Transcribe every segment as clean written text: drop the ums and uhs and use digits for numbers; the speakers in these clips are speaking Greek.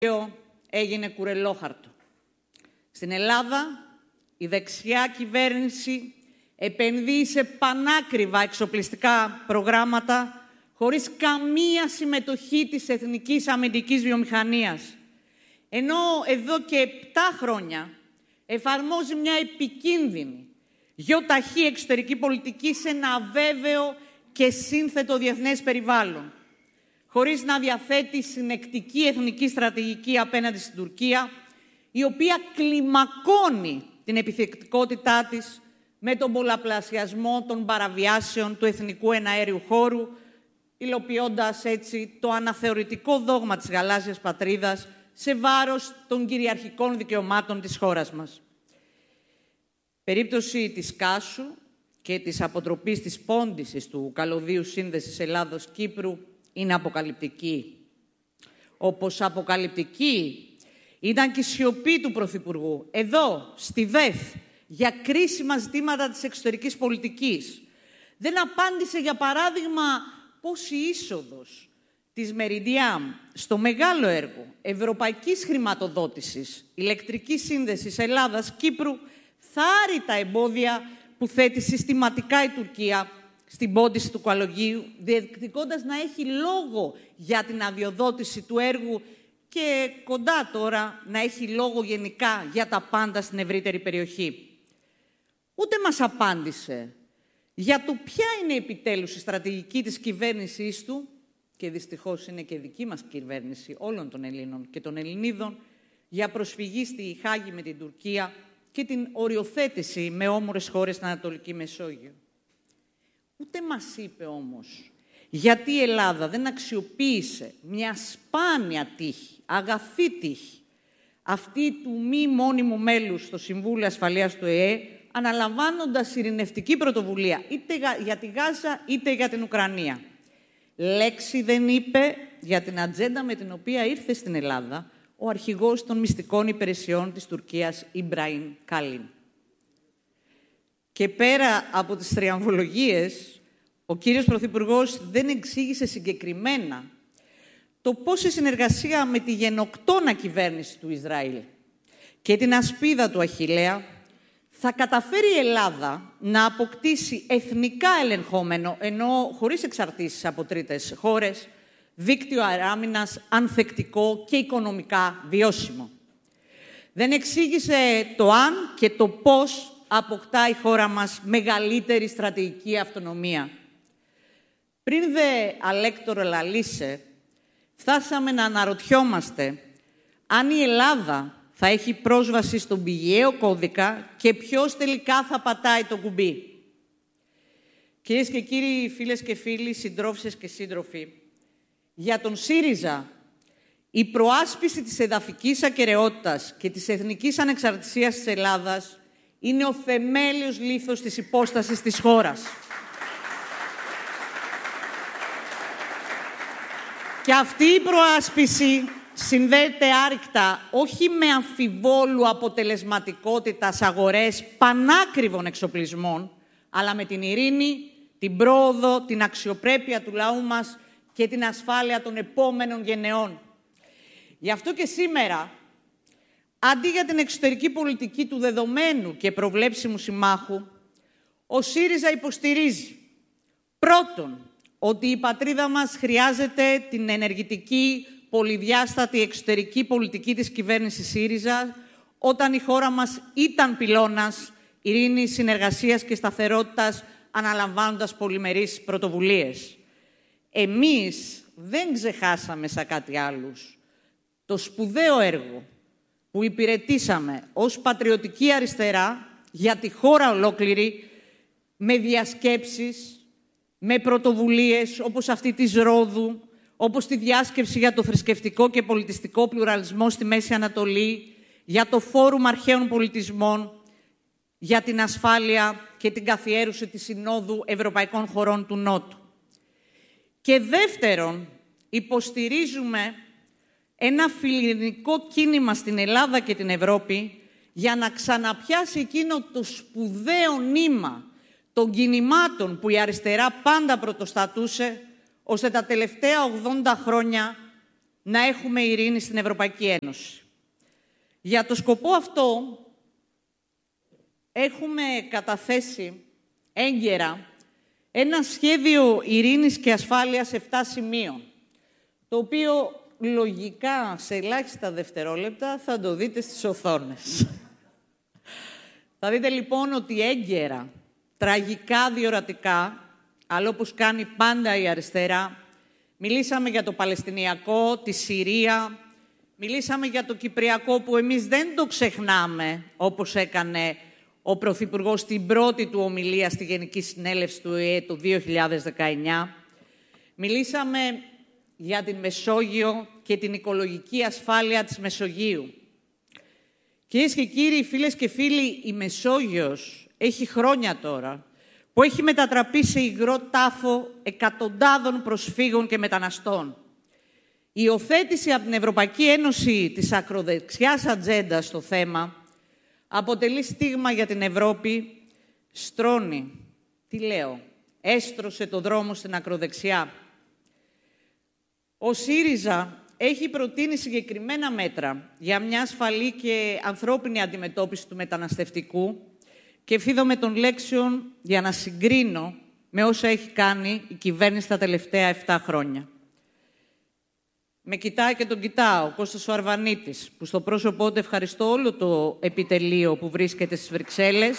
έγινε κουρελόχαρτο. Στην Ελλάδα, η δεξιά κυβέρνηση επενδύει σε πανάκριβα εξοπλιστικά προγράμματα χωρίς καμία συμμετοχή της εθνικής αμυντικής βιομηχανίας. Ενώ εδώ και 7 χρόνια εφαρμόζει μια επικίνδυνη, γιοταχή εξωτερική πολιτική σε ένα αβέβαιο και σύνθετο διεθνές περιβάλλον, χωρίς να διαθέτει συνεκτική εθνική στρατηγική απέναντι στην Τουρκία, η οποία κλιμακώνει την επιθετικότητά της με τον πολλαπλασιασμό των παραβιάσεων του εθνικού εναέριου χώρου, υλοποιώντας έτσι το αναθεωρητικό δόγμα της γαλάζιας πατρίδας σε βάρος των κυριαρχικών δικαιωμάτων της χώρας μας. Περίπτωση της Κάσου και της αποτροπής της πόντισης του καλωδίου σύνδεσης Ελλάδος-Κύπρου είναι αποκαλυπτική. Όπως αποκαλυπτική ήταν και η σιωπή του Πρωθυπουργού, εδώ, στη ΔΕΘ, για κρίσιμα ζητήματα της εξωτερικής πολιτικής. Δεν απάντησε, για παράδειγμα, πώς η είσοδος της Meridiam στο μεγάλο έργο ευρωπαϊκής χρηματοδότησης ηλεκτρικής σύνδεσης Ελλάδας-Κύπρου θα άρει τα εμπόδια που θέτει συστηματικά η Τουρκία στην πόντιση του καλωδίου, διεκδικώντας να έχει λόγο για την αδειοδότηση του έργου και κοντά τώρα να έχει λόγο γενικά για τα πάντα στην ευρύτερη περιοχή. Ούτε μας απάντησε για το ποια είναι επιτέλους η στρατηγική της κυβέρνησής του, και δυστυχώς είναι και δική μας κυβέρνηση όλων των Ελλήνων και των Ελληνίδων, για προσφυγή στη Χάγη με την Τουρκία και την οριοθέτηση με όμορες χώρες στην Ανατολική Μεσόγειο. Ούτε μας είπε όμως γιατί η Ελλάδα δεν αξιοποίησε μια σπάνια τύχη, αγαθή τύχη, αυτή του μη μόνιμου μέλους στο Συμβούλιο Ασφαλείας του ΕΕ, αναλαμβάνοντας ειρηνευτική πρωτοβουλία είτε για τη Γάζα είτε για την Ουκρανία. Λέξη δεν είπε για την ατζέντα με την οποία ήρθε στην Ελλάδα ο αρχηγός των μυστικών υπηρεσιών της Τουρκίας, Ιμπραήμ Καλίν. Και πέρα από τις θριαμβολογίες, ο κύριος Πρωθυπουργός δεν εξήγησε συγκεκριμένα το πώς η συνεργασία με τη γενοκτώνα κυβέρνηση του Ισραήλ και την ασπίδα του Αχιλλέα θα καταφέρει η Ελλάδα να αποκτήσει εθνικά ελεγχόμενο, ενώ χωρίς εξαρτήσεις από τρίτες χώρες, δίκτυο αεράμινας ανθεκτικό και οικονομικά βιώσιμο. Δεν εξήγησε το αν και το πώς αποκτά η χώρα μας μεγαλύτερη στρατηγική αυτονομία. Πριν δε αλέκτορο λαλήσε, φτάσαμε να αναρωτιόμαστε αν η Ελλάδα θα έχει πρόσβαση στον πηγαίο κώδικα και ποιος τελικά θα πατάει το κουμπί. Κυρίες και κύριοι, φίλες και φίλοι, συντρόφισσες και σύντροφοι, για τον ΣΥΡΙΖΑ η προάσπιση της εδαφικής ακεραιότητας και της εθνικής ανεξαρτησίας της Ελλάδας είναι ο θεμέλιος λίθος της υπόστασης της χώρας. Και αυτή η προάσπιση συνδέεται άρρηκτα όχι με αμφιβόλου αποτελεσματικότητας αγορές πανάκριβων εξοπλισμών, αλλά με την ειρήνη, την πρόοδο, την αξιοπρέπεια του λαού μας και την ασφάλεια των επόμενων γενεών. Γι' αυτό και σήμερα, αντί για την εξωτερική πολιτική του δεδομένου και προβλέψιμου συμμάχου, ο ΣΥΡΙΖΑ υποστηρίζει πρώτον ότι η πατρίδα μας χρειάζεται την ενεργητική, πολυδιάστατη εξωτερική πολιτική της κυβέρνησης ΣΥΡΙΖΑ, όταν η χώρα μας ήταν πυλώνας ειρήνης, συνεργασίας και σταθερότητας, αναλαμβάνοντας πολυμερείς πρωτοβουλίες. Εμείς δεν ξεχάσαμε σαν κάτι άλλους το σπουδαίο έργο που υπηρετήσαμε ως πατριωτική αριστερά για τη χώρα ολόκληρη, με διασκέψεις, με πρωτοβουλίες όπως αυτή της Ρόδου, όπως τη διάσκεψη για το θρησκευτικό και πολιτιστικό πλουραλισμό στη Μέση Ανατολή, για το Φόρουμ Αρχαίων Πολιτισμών, για την ασφάλεια και την καθιέρωση της Συνόδου Ευρωπαϊκών Χωρών του Νότου. Και δεύτερον, υποστηρίζουμε ένα φιλελληνικό κίνημα στην Ελλάδα και την Ευρώπη για να ξαναπιάσει εκείνο το σπουδαίο νήμα των κινημάτων που η αριστερά πάντα πρωτοστατούσε, ώστε τα τελευταία 80 χρόνια να έχουμε ειρήνη στην Ευρωπαϊκή Ένωση. Για το σκοπό αυτό έχουμε καταθέσει έγκαιρα ένα σχέδιο ειρήνης και ασφάλειας 7 σημείων, το οποίο λογικά σε ελάχιστα δευτερόλεπτα θα το δείτε στις οθόνες. Θα δείτε λοιπόν ότι έγκαιρα, τραγικά, διορατικά, αλλά όπως κάνει πάντα η αριστερά, μιλήσαμε για το Παλαιστινιακό, τη Συρία, μιλήσαμε για το Κυπριακό που εμείς δεν το ξεχνάμε, όπως έκανε ο Πρωθυπουργός στην πρώτη του ομιλία στη Γενική Συνέλευση του ΟΗΕ το 2019. Μιλήσαμε για την Μεσόγειο και την οικολογική ασφάλεια της Μεσογείου. Κυρίες και κύριοι, φίλες και φίλοι, η Μεσόγειος έχει χρόνια τώρα που έχει μετατραπεί σε υγρό τάφο εκατοντάδων προσφύγων και μεταναστών. Η υιοθέτηση από την Ευρωπαϊκή Ένωση της ακροδεξιάς ατζέντας στο θέμα αποτελεί στίγμα για την Ευρώπη, στρώνει, έστρωσε το δρόμο στην ακροδεξιά. Ο ΣΥΡΙΖΑ έχει προτείνει συγκεκριμένα μέτρα για μια ασφαλή και ανθρώπινη αντιμετώπιση του μεταναστευτικού και φίδομαι των λέξεων για να συγκρίνω με όσα έχει κάνει η κυβέρνηση τα τελευταία 7 χρόνια. Με κοιτάει και τον κοιτάω, ο Κώστας ο Αρβανίτης, που στο πρόσωπό του ευχαριστώ όλο το επιτελείο που βρίσκεται στις Βρυξέλλες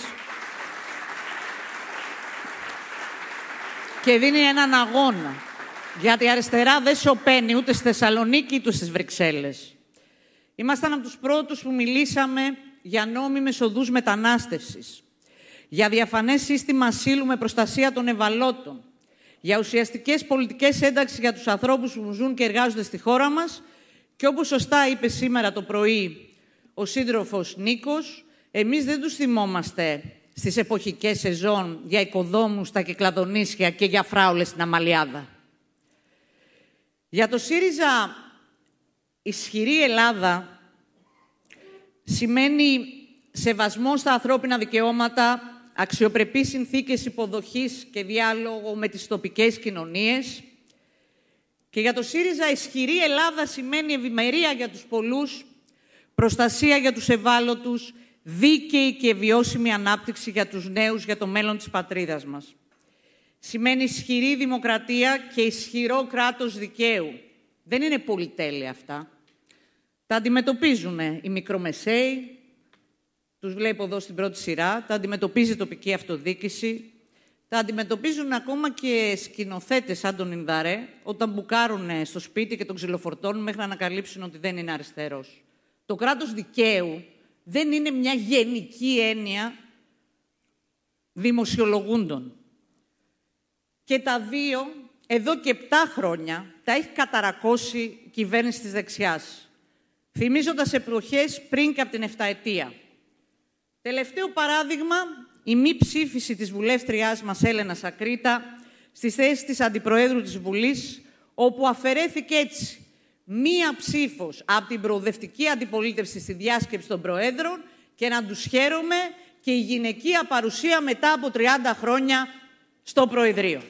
και δίνει έναν αγώνα, γιατί η αριστερά δεν σωπαίνει ούτε στη Θεσσαλονίκη ούτε στις Βρυξέλλες. Ήμασταν από τους πρώτους που μιλήσαμε για νόμιμες οδούς μετανάστευσης, για διαφανές σύστημα ασύλου με προστασία των ευαλώτων, για ουσιαστικές πολιτικές ένταξεις για τους ανθρώπους που ζουν και εργάζονται στη χώρα μας και όπως σωστά είπε σήμερα το πρωί ο σύντροφος Νίκος, εμείς δεν τους θυμόμαστε στις εποχικές σεζόν για οικοδόμους στα Κυκλαδονήσια και για φράουλες στην Αμαλιάδα. Για το ΣΥΡΙΖΑ, ισχυρή Ελλάδα σημαίνει σεβασμό στα ανθρώπινα δικαιώματα, αξιοπρεπείς συνθήκες υποδοχής και διάλογο με τις τοπικές κοινωνίες. Και για το ΣΥΡΙΖΑ, ισχυρή Ελλάδα σημαίνει ευημερία για τους πολλούς, προστασία για τους ευάλωτους, δίκαιη και βιώσιμη ανάπτυξη για τους νέους, για το μέλλον της πατρίδας μας. Σημαίνει ισχυρή δημοκρατία και ισχυρό κράτος δικαίου. Δεν είναι πολυτέλεια αυτά. Τα αντιμετωπίζουν οι μικρομεσαίοι, τους βλέπω εδώ στην πρώτη σειρά, τα αντιμετωπίζει η τοπική αυτοδιοίκηση, τα αντιμετωπίζουν ακόμα και σκηνοθέτες σαν τον Ινδαρέ, όταν μπουκάρουν στο σπίτι και τον ξυλοφορτώνουν μέχρι να ανακαλύψουν ότι δεν είναι αριστερός. Το κράτος δικαίου δεν είναι μια γενική έννοια δημοσιολογούντων. Και τα δύο, εδώ και 7 χρόνια, τα έχει καταρακώσει η κυβέρνηση της δεξιάς, θυμίζοντας εποχές πριν και από την 7ετία. Τελευταίο παράδειγμα, η μη ψήφιση της βουλεύτριάς μας Έλενας Ακρίτα στη θέση της Αντιπροέδρου της Βουλής, όπου αφαιρέθηκε έτσι μία ψήφος από την προοδευτική αντιπολίτευση στη διάσκεψη των Προέδρων και να τους χαίρομαι και η γυναικεία παρουσία μετά από 30 χρόνια στο Προεδρείο.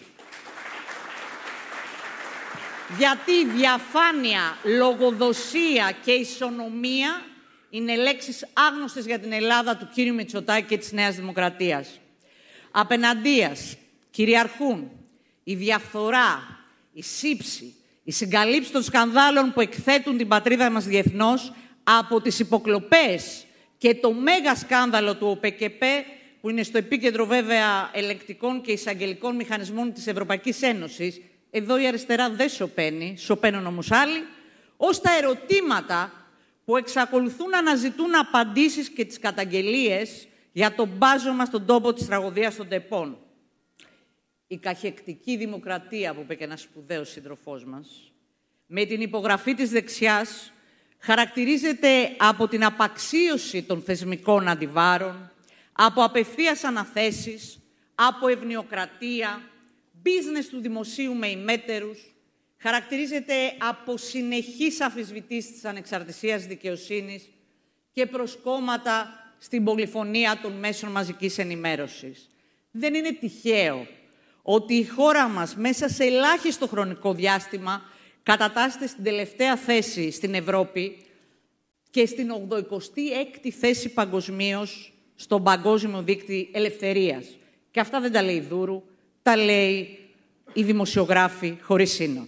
Γιατί διαφάνεια, λογοδοσία και ισονομία είναι λέξεις άγνωστες για την Ελλάδα του κύριου Μητσοτάκη και της Νέας Δημοκρατίας. Απεναντίας κυριαρχούν η διαφθορά, η σύψη, η συγκαλύψη των σκανδάλων που εκθέτουν την πατρίδα μας διεθνώς από τις υποκλοπές και το μέγα σκάνδαλο του ΟΠΕΚΕΠΕ, που είναι στο επίκεντρο βέβαια ελεκτικών και εισαγγελικών μηχανισμών της Ευρωπαϊκής Ένωσης. Εδώ η αριστερά δεν σωπαίνει, σωπαίνουν όμως άλλοι, ως τα ερωτήματα που εξακολουθούν να αναζητούν απαντήσεις και τις καταγγελίες για τον μπάζωμα στον τόπο της τραγωδίας των ΤΕΠών. Η καχεκτική δημοκρατία, που είπε και ένας σπουδαίος σύντροφός μας, με την υπογραφή της δεξιάς, χαρακτηρίζεται από την απαξίωση των θεσμικών αντιβάρων, από απευθείας αναθέσεις, από ευνοιοκρατία, business του δημοσίου με ημέτερους, χαρακτηρίζεται από συνεχείς αμφισβητήσεις της ανεξαρτησίας δικαιοσύνης και προσκόμματα στην πολυφωνία των μέσων μαζικής ενημέρωσης. Δεν είναι τυχαίο ότι η χώρα μας μέσα σε ελάχιστο χρονικό διάστημα κατατάσσεται στην τελευταία θέση στην Ευρώπη και στην 86η θέση παγκοσμίως στον Παγκόσμιο Δίκτυο Ελευθερίας. Και αυτά δεν τα λέει Δούρου, τα λέει οι δημοσιογράφοι χωρίς σύνορα.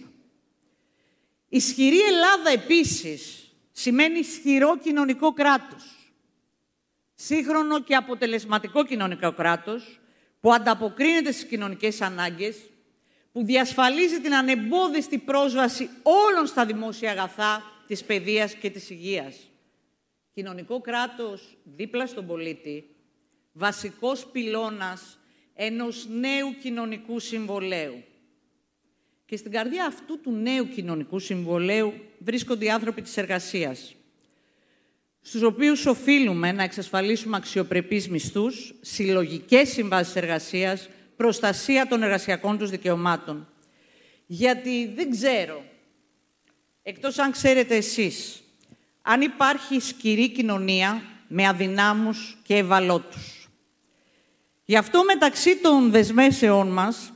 Ισχυρή Ελλάδα επίσης σημαίνει ισχυρό κοινωνικό κράτος. Σύγχρονο και αποτελεσματικό κοινωνικό κράτος που ανταποκρίνεται στις κοινωνικές ανάγκες, που διασφαλίζει την ανεμπόδιστη πρόσβαση όλων στα δημόσια αγαθά της παιδείας και της υγείας. Κοινωνικό κράτος δίπλα στον πολίτη, βασικός πυλώνας ενός νέου κοινωνικού συμβολέου. Και στην καρδιά αυτού του νέου κοινωνικού συμβολέου βρίσκονται οι άνθρωποι της εργασίας, στους οποίους οφείλουμε να εξασφαλίσουμε αξιοπρεπείς μισθούς, συλλογικές συμβάσεις εργασίας, προστασία των εργασιακών τους δικαιωμάτων. Γιατί δεν ξέρω, εκτός αν ξέρετε εσείς, αν υπάρχει ισχυρή κοινωνία με αδυνάμους και ευαλώτους. Γι' αυτό μεταξύ των δεσμεύσεών μας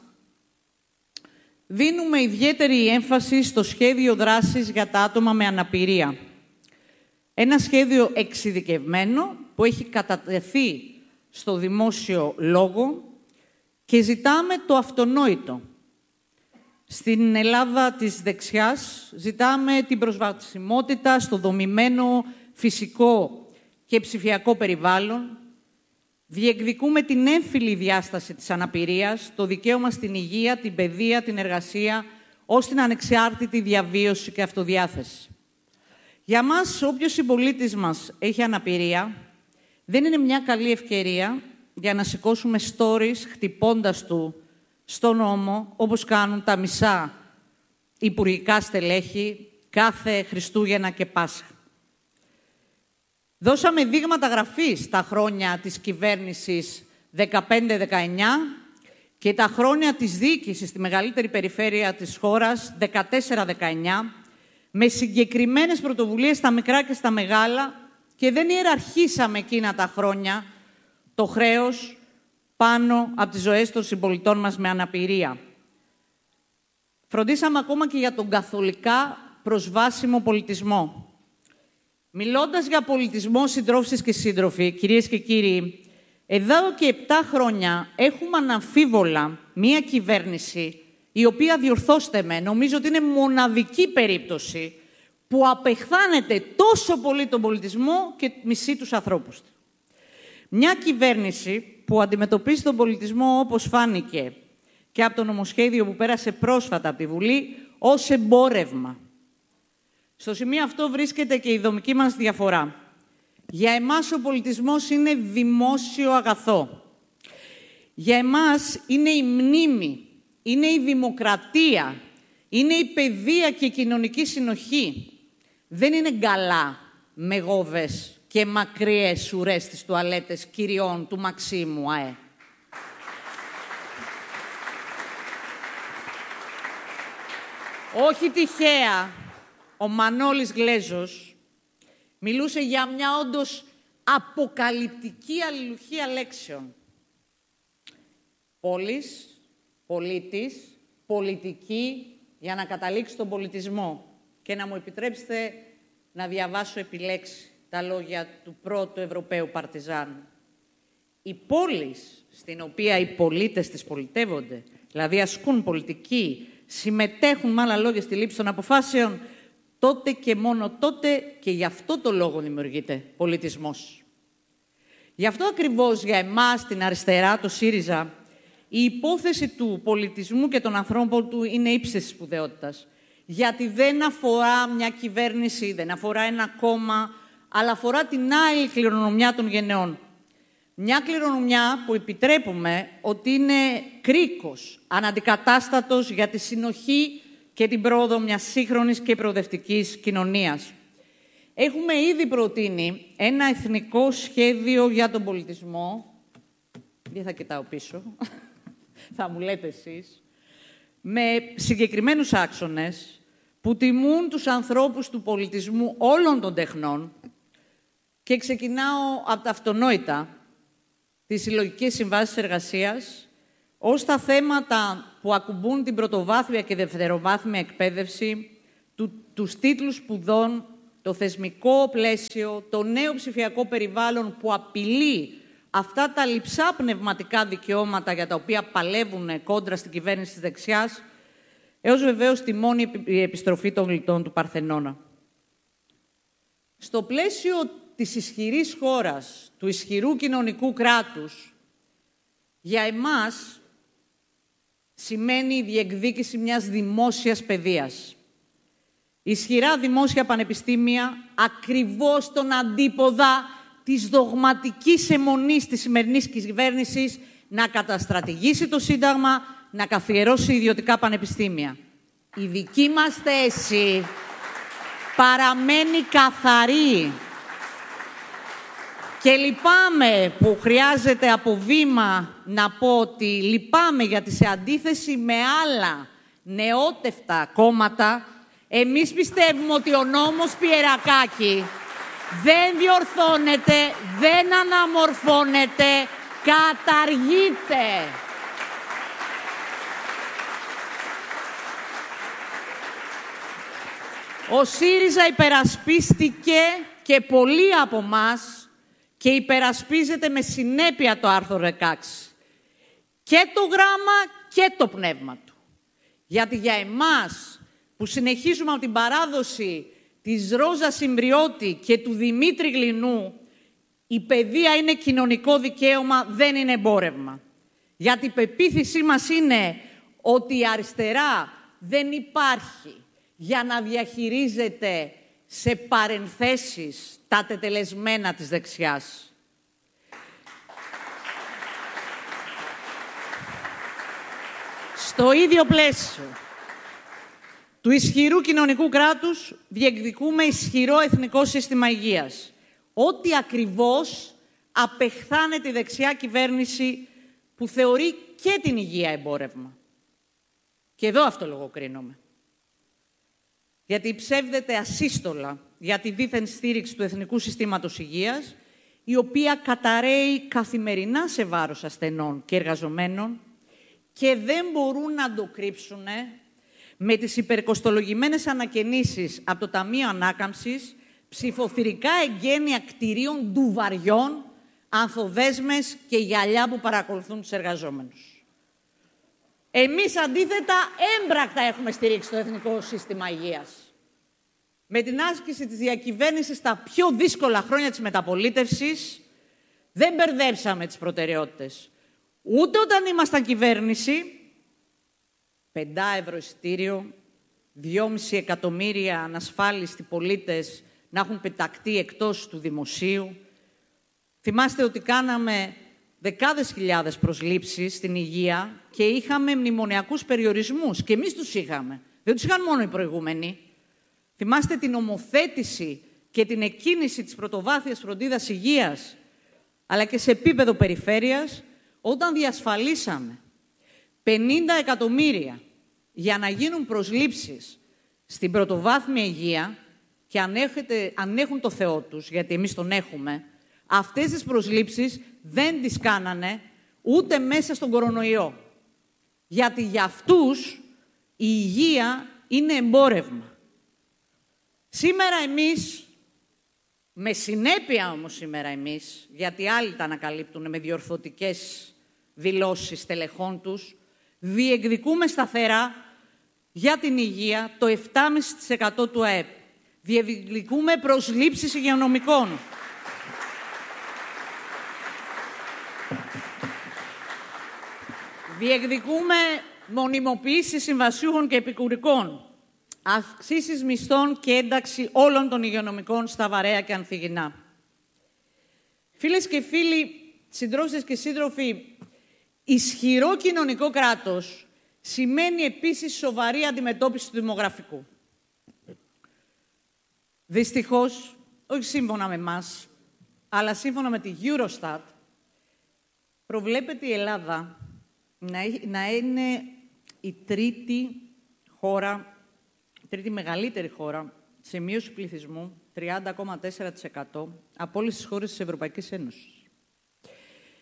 δίνουμε ιδιαίτερη έμφαση στο σχέδιο δράσης για τα άτομα με αναπηρία. Ένα σχέδιο εξειδικευμένο που έχει κατατεθεί στο δημόσιο λόγο και ζητάμε το αυτονόητο. Στην Ελλάδα της δεξιάς ζητάμε την προσβασιμότητα στο δομημένο φυσικό και ψηφιακό περιβάλλον. Διεκδικούμε την έμφυλη διάσταση της αναπηρίας, το δικαίωμα στην υγεία, την παιδεία, την εργασία, ως την ανεξάρτητη διαβίωση και αυτοδιάθεση. Για μας, όποιος συμπολίτης μας έχει αναπηρία, δεν είναι μια καλή ευκαιρία για να σηκώσουμε stories χτυπώντας του στον νόμο, όπως κάνουν τα μισά υπουργικά στελέχη κάθε Χριστούγεννα και Πάσχα. Δώσαμε δείγματα γραφής τα χρόνια της κυβέρνησης 15-19 και τα χρόνια της διοίκησης στη μεγαλύτερη περιφέρεια της χώρας 14-19, με συγκεκριμένες πρωτοβουλίες στα μικρά και στα μεγάλα, και δεν ιεραρχήσαμε εκείνα τα χρόνια το χρέος πάνω από τις ζωές των συμπολιτών μας με αναπηρία. Φροντίσαμε ακόμα και για τον καθολικά προσβάσιμο πολιτισμό. Μιλώντας για πολιτισμό, συντρόφισσες και σύντροφοι, κυρίες και κύριοι, εδώ και 7 χρόνια έχουμε αναμφίβολα μία κυβέρνηση η οποία, διορθώστε με, νομίζω ότι είναι μοναδική περίπτωση που απεχθάνεται τόσο πολύ τον πολιτισμό και μισεί τους ανθρώπους του. Μια κυβέρνηση που αντιμετωπίζει τον πολιτισμό, όπως φάνηκε και από το νομοσχέδιο που πέρασε πρόσφατα από τη Βουλή, ως εμπόρευμα. Στο σημείο αυτό βρίσκεται και η δομική μας διαφορά. Για εμάς ο πολιτισμός είναι δημόσιο αγαθό. Για εμάς είναι η μνήμη, είναι η δημοκρατία, είναι η παιδεία και η κοινωνική συνοχή. Δεν είναι γκαλά με γόβες και μακριές ουρές στις τουαλέτες κυριών του Μαξίμου, ΑΕ. Όχι τυχαία, ο Μανώλης Γλέζος μιλούσε για μια όντως αποκαλυπτική αλληλουχία λέξεων. Πόλης, πολίτης, πολιτική, για να καταλήξει τον πολιτισμό. Και να μου επιτρέψετε να διαβάσω επιλέξει τα λόγια του πρώτου Ευρωπαίου Παρτιζάνου. Η πόλη στην οποία οι πολίτες της πολιτεύονται, δηλαδή ασκούν πολιτική, συμμετέχουν με άλλα λόγια στη λήψη των αποφάσεων, τότε και μόνο τότε και γι' αυτό το λόγο δημιουργείται πολιτισμός. Γι' αυτό ακριβώς για εμάς, την αριστερά, το ΣΥΡΙΖΑ, η υπόθεση του πολιτισμού και των ανθρώπων του είναι ύψης της σπουδαιότητας. Γιατί δεν αφορά μια κυβέρνηση, δεν αφορά ένα κόμμα, αλλά αφορά την άλλη κληρονομιά των γενεών. Μια κληρονομιά που επιτρέπουμε ότι είναι κρίκος, αναντικατάστατος για τη συνοχή και την πρόοδο μιας σύγχρονης και προοδευτικής κοινωνίας. Έχουμε ήδη προτείνει ένα εθνικό σχέδιο για τον πολιτισμό. Δεν θα κοιτάω πίσω, θα μου λέτε εσείς. Με συγκεκριμένους άξονες που τιμούν τους ανθρώπους του πολιτισμού όλων των τεχνών, και ξεκινάω από τα αυτονόητα, τις συλλογικές συμβάσεις εργασίας, ως τα θέματα που ακουμπούν την πρωτοβάθμια και δευτεροβάθμια εκπαίδευση, τους τίτλους σπουδών, το θεσμικό πλαίσιο, το νέο ψηφιακό περιβάλλον που απειλεί αυτά τα λειψά πνευματικά δικαιώματα για τα οποία παλεύουν κόντρα στην κυβέρνηση της δεξιάς, έως βεβαίως τη μόνη επιστροφή των λιτών του Παρθενώνα. Στο πλαίσιο της ισχυρής χώρας, του ισχυρού κοινωνικού κράτους, για εμάς σημαίνει η διεκδίκηση μιας δημόσιας παιδείας. Ισχυρά δημόσια πανεπιστήμια, ακριβώς στον αντίποδα της δογματικής αιμονής της σημερινής κυβέρνησης να καταστρατηγήσει το Σύνταγμα, να καθιερώσει ιδιωτικά πανεπιστήμια. Η δική μας θέση παραμένει καθαρή. Και λυπάμαι που χρειάζεται από βήμα να πω ότι λυπάμαι γιατί σε αντίθεση με άλλα νεότευτα κόμματα, εμείς πιστεύουμε ότι ο νόμος Πιερακάκη δεν διορθώνεται, δεν αναμορφώνεται, καταργείται. Ο ΣΥΡΙΖΑ υπερασπίστηκε και πολλοί από εμάς και υπερασπίζεται με συνέπεια το άρθρο 16. Και το γράμμα και το πνεύμα του. Γιατί για εμάς που συνεχίζουμε από την παράδοση της Ρόζας Συμπριώτη και του Δημήτρη Γλινού, η παιδεία είναι κοινωνικό δικαίωμα, δεν είναι εμπόρευμα. Γιατί η πεποίθησή μας είναι ότι η αριστερά δεν υπάρχει για να διαχειρίζεται σε παρενθέσεις τα τετελεσμένα της δεξιάς. Στο ίδιο πλαίσιο του ισχυρού κοινωνικού κράτους διεκδικούμε ισχυρό εθνικό σύστημα υγείας. Ό,τι ακριβώς απεχθάνεται η δεξιά κυβέρνηση που θεωρεί και την υγεία εμπόρευμα. Και εδώ αυτολογοκρίνομαι. Γιατί ψεύδεται ασύστολα για τη δίθεν στήριξη του Εθνικού Συστήματος Υγείας, η οποία καταρρέει καθημερινά σε βάρος ασθενών και εργαζομένων και δεν μπορούν να το κρύψουν με τις υπερκοστολογημένες ανακαινήσεις από το Ταμείο Ανάκαμψης, ψηφοθυρικά εγγένεια κτηρίων ντουβαριών, ανθοδέσμες και γυαλιά που παρακολουθούν τους εργαζόμενους. Εμείς, αντίθετα, έμπρακτα έχουμε στηρίξει το Εθνικό Σύστημα Υγείας. Με την άσκηση της διακυβέρνησης στα πιο δύσκολα χρόνια της μεταπολίτευσης, δεν μπερδέψαμε τις προτεραιότητες. Ούτε όταν ήμασταν κυβέρνηση, 5 ευρώ εισιτήριο, 2,5 εκατομμύρια ανασφάλιστοι πολίτες να έχουν πετακτεί εκτός του δημοσίου. Θυμάστε ότι κάναμε δεκάδες χιλιάδες προσλήψεις στην υγεία και είχαμε μνημονιακούς περιορισμούς. Και εμείς τους είχαμε. Δεν τους είχαν μόνο οι προηγούμενοι. Θυμάστε την ομοθέτηση και την εκκίνηση της πρωτοβάθειας φροντίδας υγείας, αλλά και σε επίπεδο περιφέρειας, όταν διασφαλίσαμε 50 εκατομμύρια για να γίνουν προσλήψεις στην πρωτοβάθμια υγεία και αν έχουν το Θεό τους, γιατί εμείς τον έχουμε, αυτές τις προσλήψεις δεν τις κάνανε ούτε μέσα στον κορονοϊό. Γιατί για αυτούς η υγεία είναι εμπόρευμα. Σήμερα εμείς, με συνέπεια όμως σήμερα εμείς, γιατί άλλοι τα ανακαλύπτουν με διορθωτικές δηλώσεις τελεχών τους, διεκδικούμε σταθερά για την υγεία το 7,5% του ΑΕΠ. Διεκδικούμε προσλήψεις υγειονομικών. Διεκδικούμε μονιμοποίηση συμβασιούχων και επικουρικών, αυξήσεις μισθών και ένταξη όλων των υγειονομικών στα βαρέα και ανθυγινά. Φίλες και φίλοι, συντρόφισσες και σύντροφοι, ισχυρό κοινωνικό κράτος σημαίνει επίσης σοβαρή αντιμετώπιση του δημογραφικού. Δυστυχώς, όχι σύμφωνα με εμάς, αλλά σύμφωνα με τη Eurostat, προβλέπεται η Ελλάδα να είναι η τρίτη μεγαλύτερη χώρα σε μείωση πληθυσμού, 30,4% από όλες τις χώρες της Ευρωπαϊκής Ένωσης.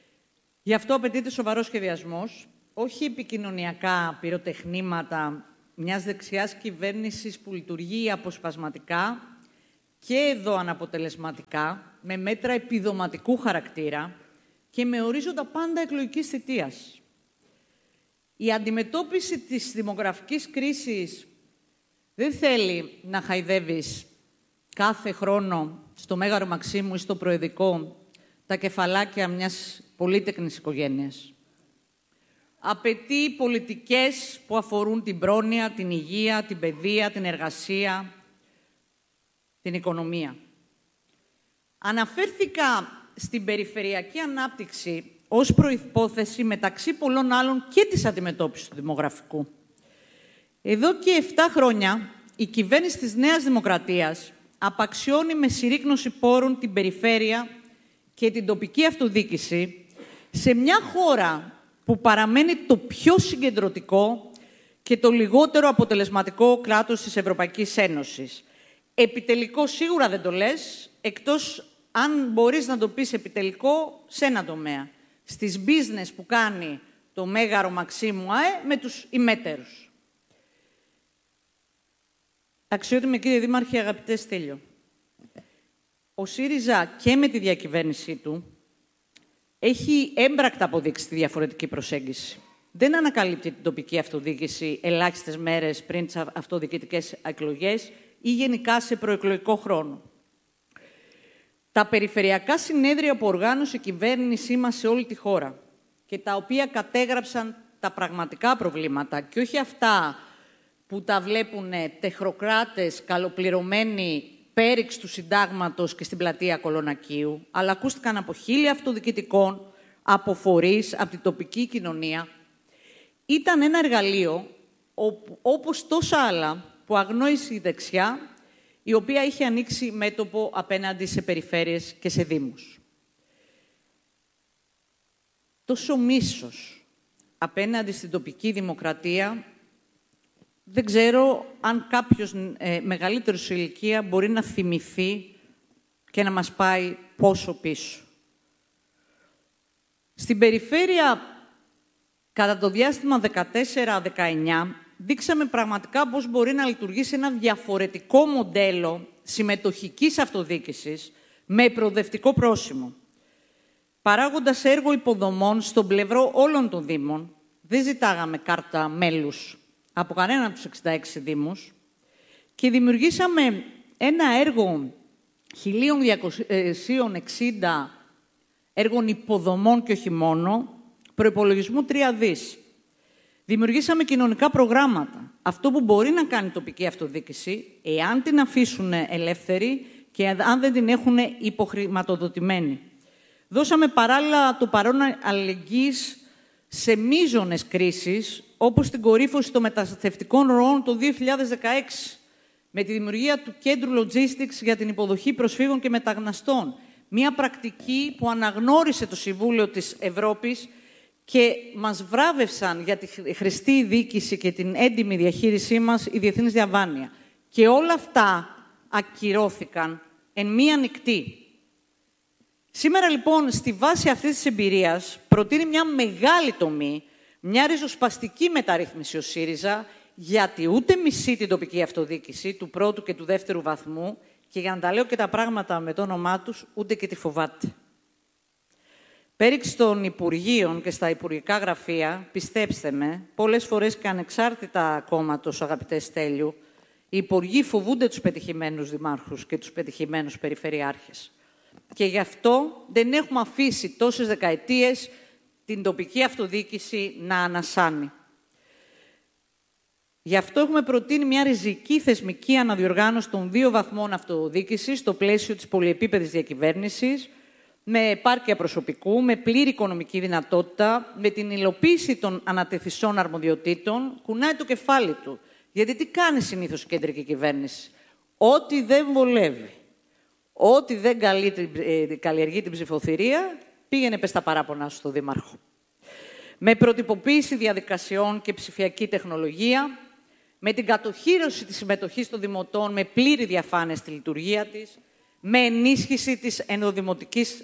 Γι' αυτό απαιτείται σοβαρός σχεδιασμός, όχι επικοινωνιακά πυροτεχνήματα μιας δεξιάς κυβέρνησης που λειτουργεί αποσπασματικά και εδώ αναποτελεσματικά, με μέτρα επιδοματικού χαρακτήρα και με ορίζοντα πάντα εκλογικής θητείας. Η αντιμετώπιση της δημογραφικής κρίσης δεν θέλει να χαϊδεύεις κάθε χρόνο στο Μέγαρο Μαξίμου ή στο Προεδρικό τα κεφαλάκια μιας πολύτεκνης οικογένειας. Απαιτεί πολιτικές που αφορούν την πρόνοια, την υγεία, την παιδεία, την εργασία, την οικονομία. Αναφέρθηκα στην περιφερειακή ανάπτυξη ως προϋπόθεση μεταξύ πολλών άλλων και της αντιμετώπισης του δημογραφικού. Εδώ και 7 χρόνια η κυβέρνηση της Νέας Δημοκρατίας απαξιώνει με συρρίκνωση πόρων την περιφέρεια και την τοπική αυτοδιοίκηση σε μια χώρα που παραμένει το πιο συγκεντρωτικό και το λιγότερο αποτελεσματικό κράτος της Ευρωπαϊκής Ένωσης. Επιτελικό σίγουρα δεν το λες, εκτός αν μπορείς να το πεις επιτελικό σε ένα τομέα. Στις business που κάνει το Μέγαρο Μαξίμου ΑΕ με τους ημέτερους. Αξιότιμη κύριε Δήμαρχε, αγαπητέ Στέλιο, ο ΣΥΡΙΖΑ και με τη διακυβέρνησή του έχει έμπρακτα αποδείξει τη διαφορετική προσέγγιση. Δεν ανακαλύπτει την τοπική αυτοδιοίκηση ελάχιστες μέρες πριν τις αυτοδιοικητικές εκλογές ή γενικά σε προεκλογικό χρόνο. Τα περιφερειακά συνέδρια που οργάνωσε η κυβέρνησή μας σε όλη τη χώρα και τα οποία κατέγραψαν τα πραγματικά προβλήματα και όχι αυτά που τα βλέπουν τεχνοκράτες καλοπληρωμένοι πέριξ του Συντάγματος και στην πλατεία Κολονακίου, αλλά ακούστηκαν από 1000 αυτοδιοικητικών, από φορείς, από την τοπική κοινωνία. Ήταν ένα εργαλείο, όπως τόσα άλλα, που αγνόησε η δεξιά, η οποία είχε ανοίξει μέτωπο απέναντι σε περιφέρειες και σε δήμους. Τόσο μίσος απέναντι στην τοπική δημοκρατία, δεν ξέρω αν κάποιος μεγαλύτερος σε ηλικία μπορεί να θυμηθεί και να μας πάει πόσο πίσω. Στην περιφέρεια, κατά το διάστημα 14-19, δείξαμε πραγματικά πώς μπορεί να λειτουργήσει ένα διαφορετικό μοντέλο συμμετοχικής αυτοδιοίκησης με προοδευτικό πρόσημο. Παράγοντας έργο υποδομών στον πλευρό όλων των δήμων, δεν ζητάγαμε κάρτα μέλους από κανέναν από τους 66 δήμους και δημιουργήσαμε ένα έργο 1260 έργων υποδομών και όχι μόνο, προϋπολογισμού 3 δις. Δημιουργήσαμε κοινωνικά προγράμματα. Αυτό που μπορεί να κάνει η τοπική αυτοδιοίκηση, εάν την αφήσουν ελεύθερη και αν δεν την έχουν υποχρηματοδοτημένη. Δώσαμε παράλληλα το παρόν αλληλεγγύης σε μείζονες κρίσεις, όπως την κορύφωση των μεταναστευτικών ροών το 2016, με τη δημιουργία του Κέντρου Logistics για την υποδοχή προσφύγων και μεταναστών. Μία πρακτική που αναγνώρισε το Συμβούλιο της Ευρώπης και μας βράβευσαν για τη χρηστή διοίκηση και την έντιμη διαχείρισή μας η Διεθνής Διαβάνεια. Και όλα αυτά ακυρώθηκαν εν μία νυχτή. Σήμερα, λοιπόν, στη βάση αυτής της εμπειρίας, προτείνει μια μεγάλη τομή, μια ριζοσπαστική μεταρρύθμιση ο ΣΥΡΙΖΑ, γιατί ούτε μισεί την τοπική αυτοδιοίκηση του πρώτου και του δεύτερου βαθμού και για να τα λέω και τα πράγματα με το όνομά τους, ούτε και τη φοβάται. Πέριξ των Υπουργείων και στα υπουργικά γραφεία, πιστέψτε με, πολλές φορές και ανεξάρτητα κόμματος, αγαπητέ Στέλιου, οι υπουργοί φοβούνται τους πετυχημένους δημάρχους και τους πετυχημένους περιφερειάρχες. Και γι' αυτό δεν έχουμε αφήσει τόσες δεκαετίες την τοπική αυτοδιοίκηση να ανασάνει. Γι' αυτό έχουμε προτείνει μια ριζική θεσμική αναδιοργάνωση των 2 βαθμών αυτοδιοίκησης στο πλαίσιο της πολυεπίπεδης διακυβέρνησης, με επάρκεια προσωπικού, με πλήρη οικονομική δυνατότητα, με την υλοποίηση των ανατεθισών αρμοδιοτήτων, κουνάει το κεφάλι του. Γιατί τι κάνει συνήθως η κεντρική κυβέρνηση? Ό,τι δεν βολεύει, ό,τι δεν καλλιεργεί την ψηφοθυρία, πήγαινε πες τα παράπονα στο Δήμαρχο. Με προτυποποίηση διαδικασιών και ψηφιακή τεχνολογία, με την κατοχύρωση της συμμετοχής των δημοτών, με πλήρη διαφάνεια στη λειτουργία της, με ενίσχυση της ενδοδημοτικής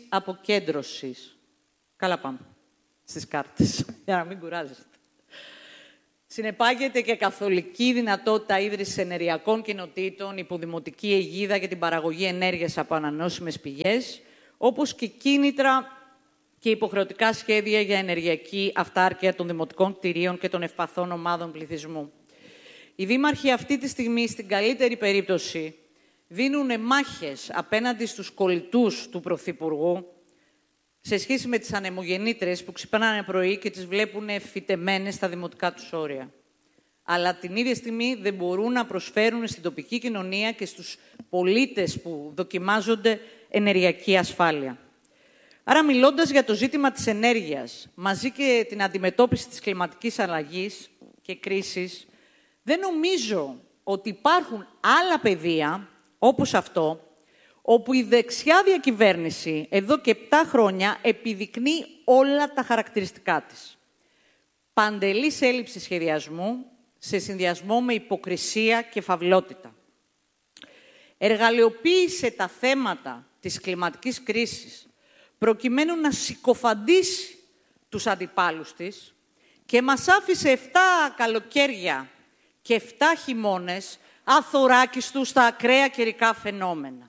αποκέντρωσης. Καλά πάμε στις κάρτες, για να μην κουράζεστε. συνεπάγεται και καθολική δυνατότητα ίδρυσης ενεργειακών κοινοτήτων υπό δημοτική αιγίδα για την παραγωγή ενέργειας από ανανεώσιμες πηγές, όπως και κίνητρα και υποχρεωτικά σχέδια για ενεργειακή αυτάρκεια των δημοτικών κτηρίων και των ευπαθών ομάδων πληθυσμού. Οι δήμαρχοι αυτή τη στιγμή, στην καλύτερη περίπτωση, δίνουν μάχες απέναντι στους κολλητούς του Πρωθυπουργού, σε σχέση με τις ανεμογεννήτρες που ξυπνάνε πρωί και τις βλέπουν φυτεμένες στα δημοτικά τους όρια. Αλλά την ίδια στιγμή δεν μπορούν να προσφέρουν στην τοπική κοινωνία και στους πολίτες που δοκιμάζονται ενεργειακή ασφάλεια. Άρα, μιλώντας για το ζήτημα της ενέργειας, μαζί και την αντιμετώπιση της κλιματικής αλλαγής και κρίσης, δεν νομίζω ότι υπάρχουν άλλα πεδία, όπως αυτό, όπου η δεξιά διακυβέρνηση εδώ και 7 χρόνια επιδεικνύει όλα τα χαρακτηριστικά της. Παντελής έλλειψη σχεδιασμού, σε συνδυασμό με υποκρισία και φαυλότητα. Εργαλειοποίησε τα θέματα της κλιματικής κρίσης προκειμένου να συκοφαντήσει τους αντιπάλους της και μας άφησε 7 καλοκαίρια και 7 χειμώνες αθωράκιστους στα ακραία καιρικά φαινόμενα.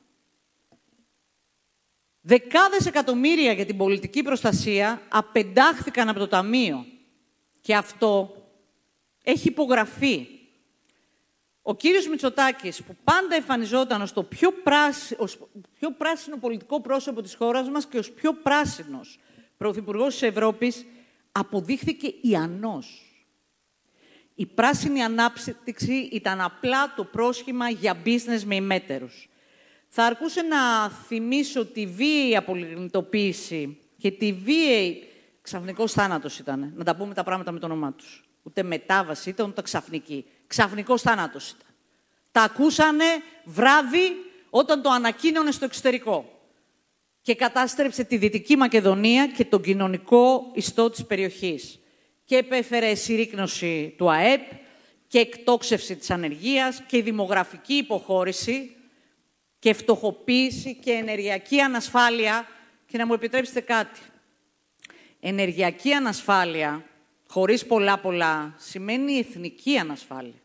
Δεκάδες εκατομμύρια για την πολιτική προστασία απεντάχθηκαν από το Ταμείο και αυτό έχει υπογραφεί. Ο κύριος Μητσοτάκης, που πάντα εμφανιζόταν ως το πιο πράσινο πολιτικό πρόσωπο της χώρας μας και ως πιο πράσινος πρωθυπουργός της Ευρώπης, αποδείχθηκε ιανός. Η πράσινη ανάπτυξη ήταν απλά το πρόσχημα για business με ημέτερους. Θα αρκούσε να θυμίσω τη βίαιη απολιγνητοποίηση και τη βίαιη... Ξαφνικός θάνατος ήταν, να τα πούμε τα πράγματα με το όνομά τους. Ούτε μετάβαση ήταν, ούτε ξαφνική. Ξαφνικός θάνατος ήταν. Τα ακούσανε βράδυ όταν το ανακοίνωνε στο εξωτερικό και κατάστρεψε τη Δυτική Μακεδονία και τον κοινωνικό ιστό της περιοχής. Και επέφερε συρρίκνωση του ΑΕΠ και εκτόξευση της ανεργίας και δημογραφική υποχώρηση και φτωχοποίηση και ενεργειακή ανασφάλεια. Και να μου επιτρέψετε κάτι. Ενεργειακή ανασφάλεια, χωρίς πολλά, σημαίνει εθνική ανασφάλεια.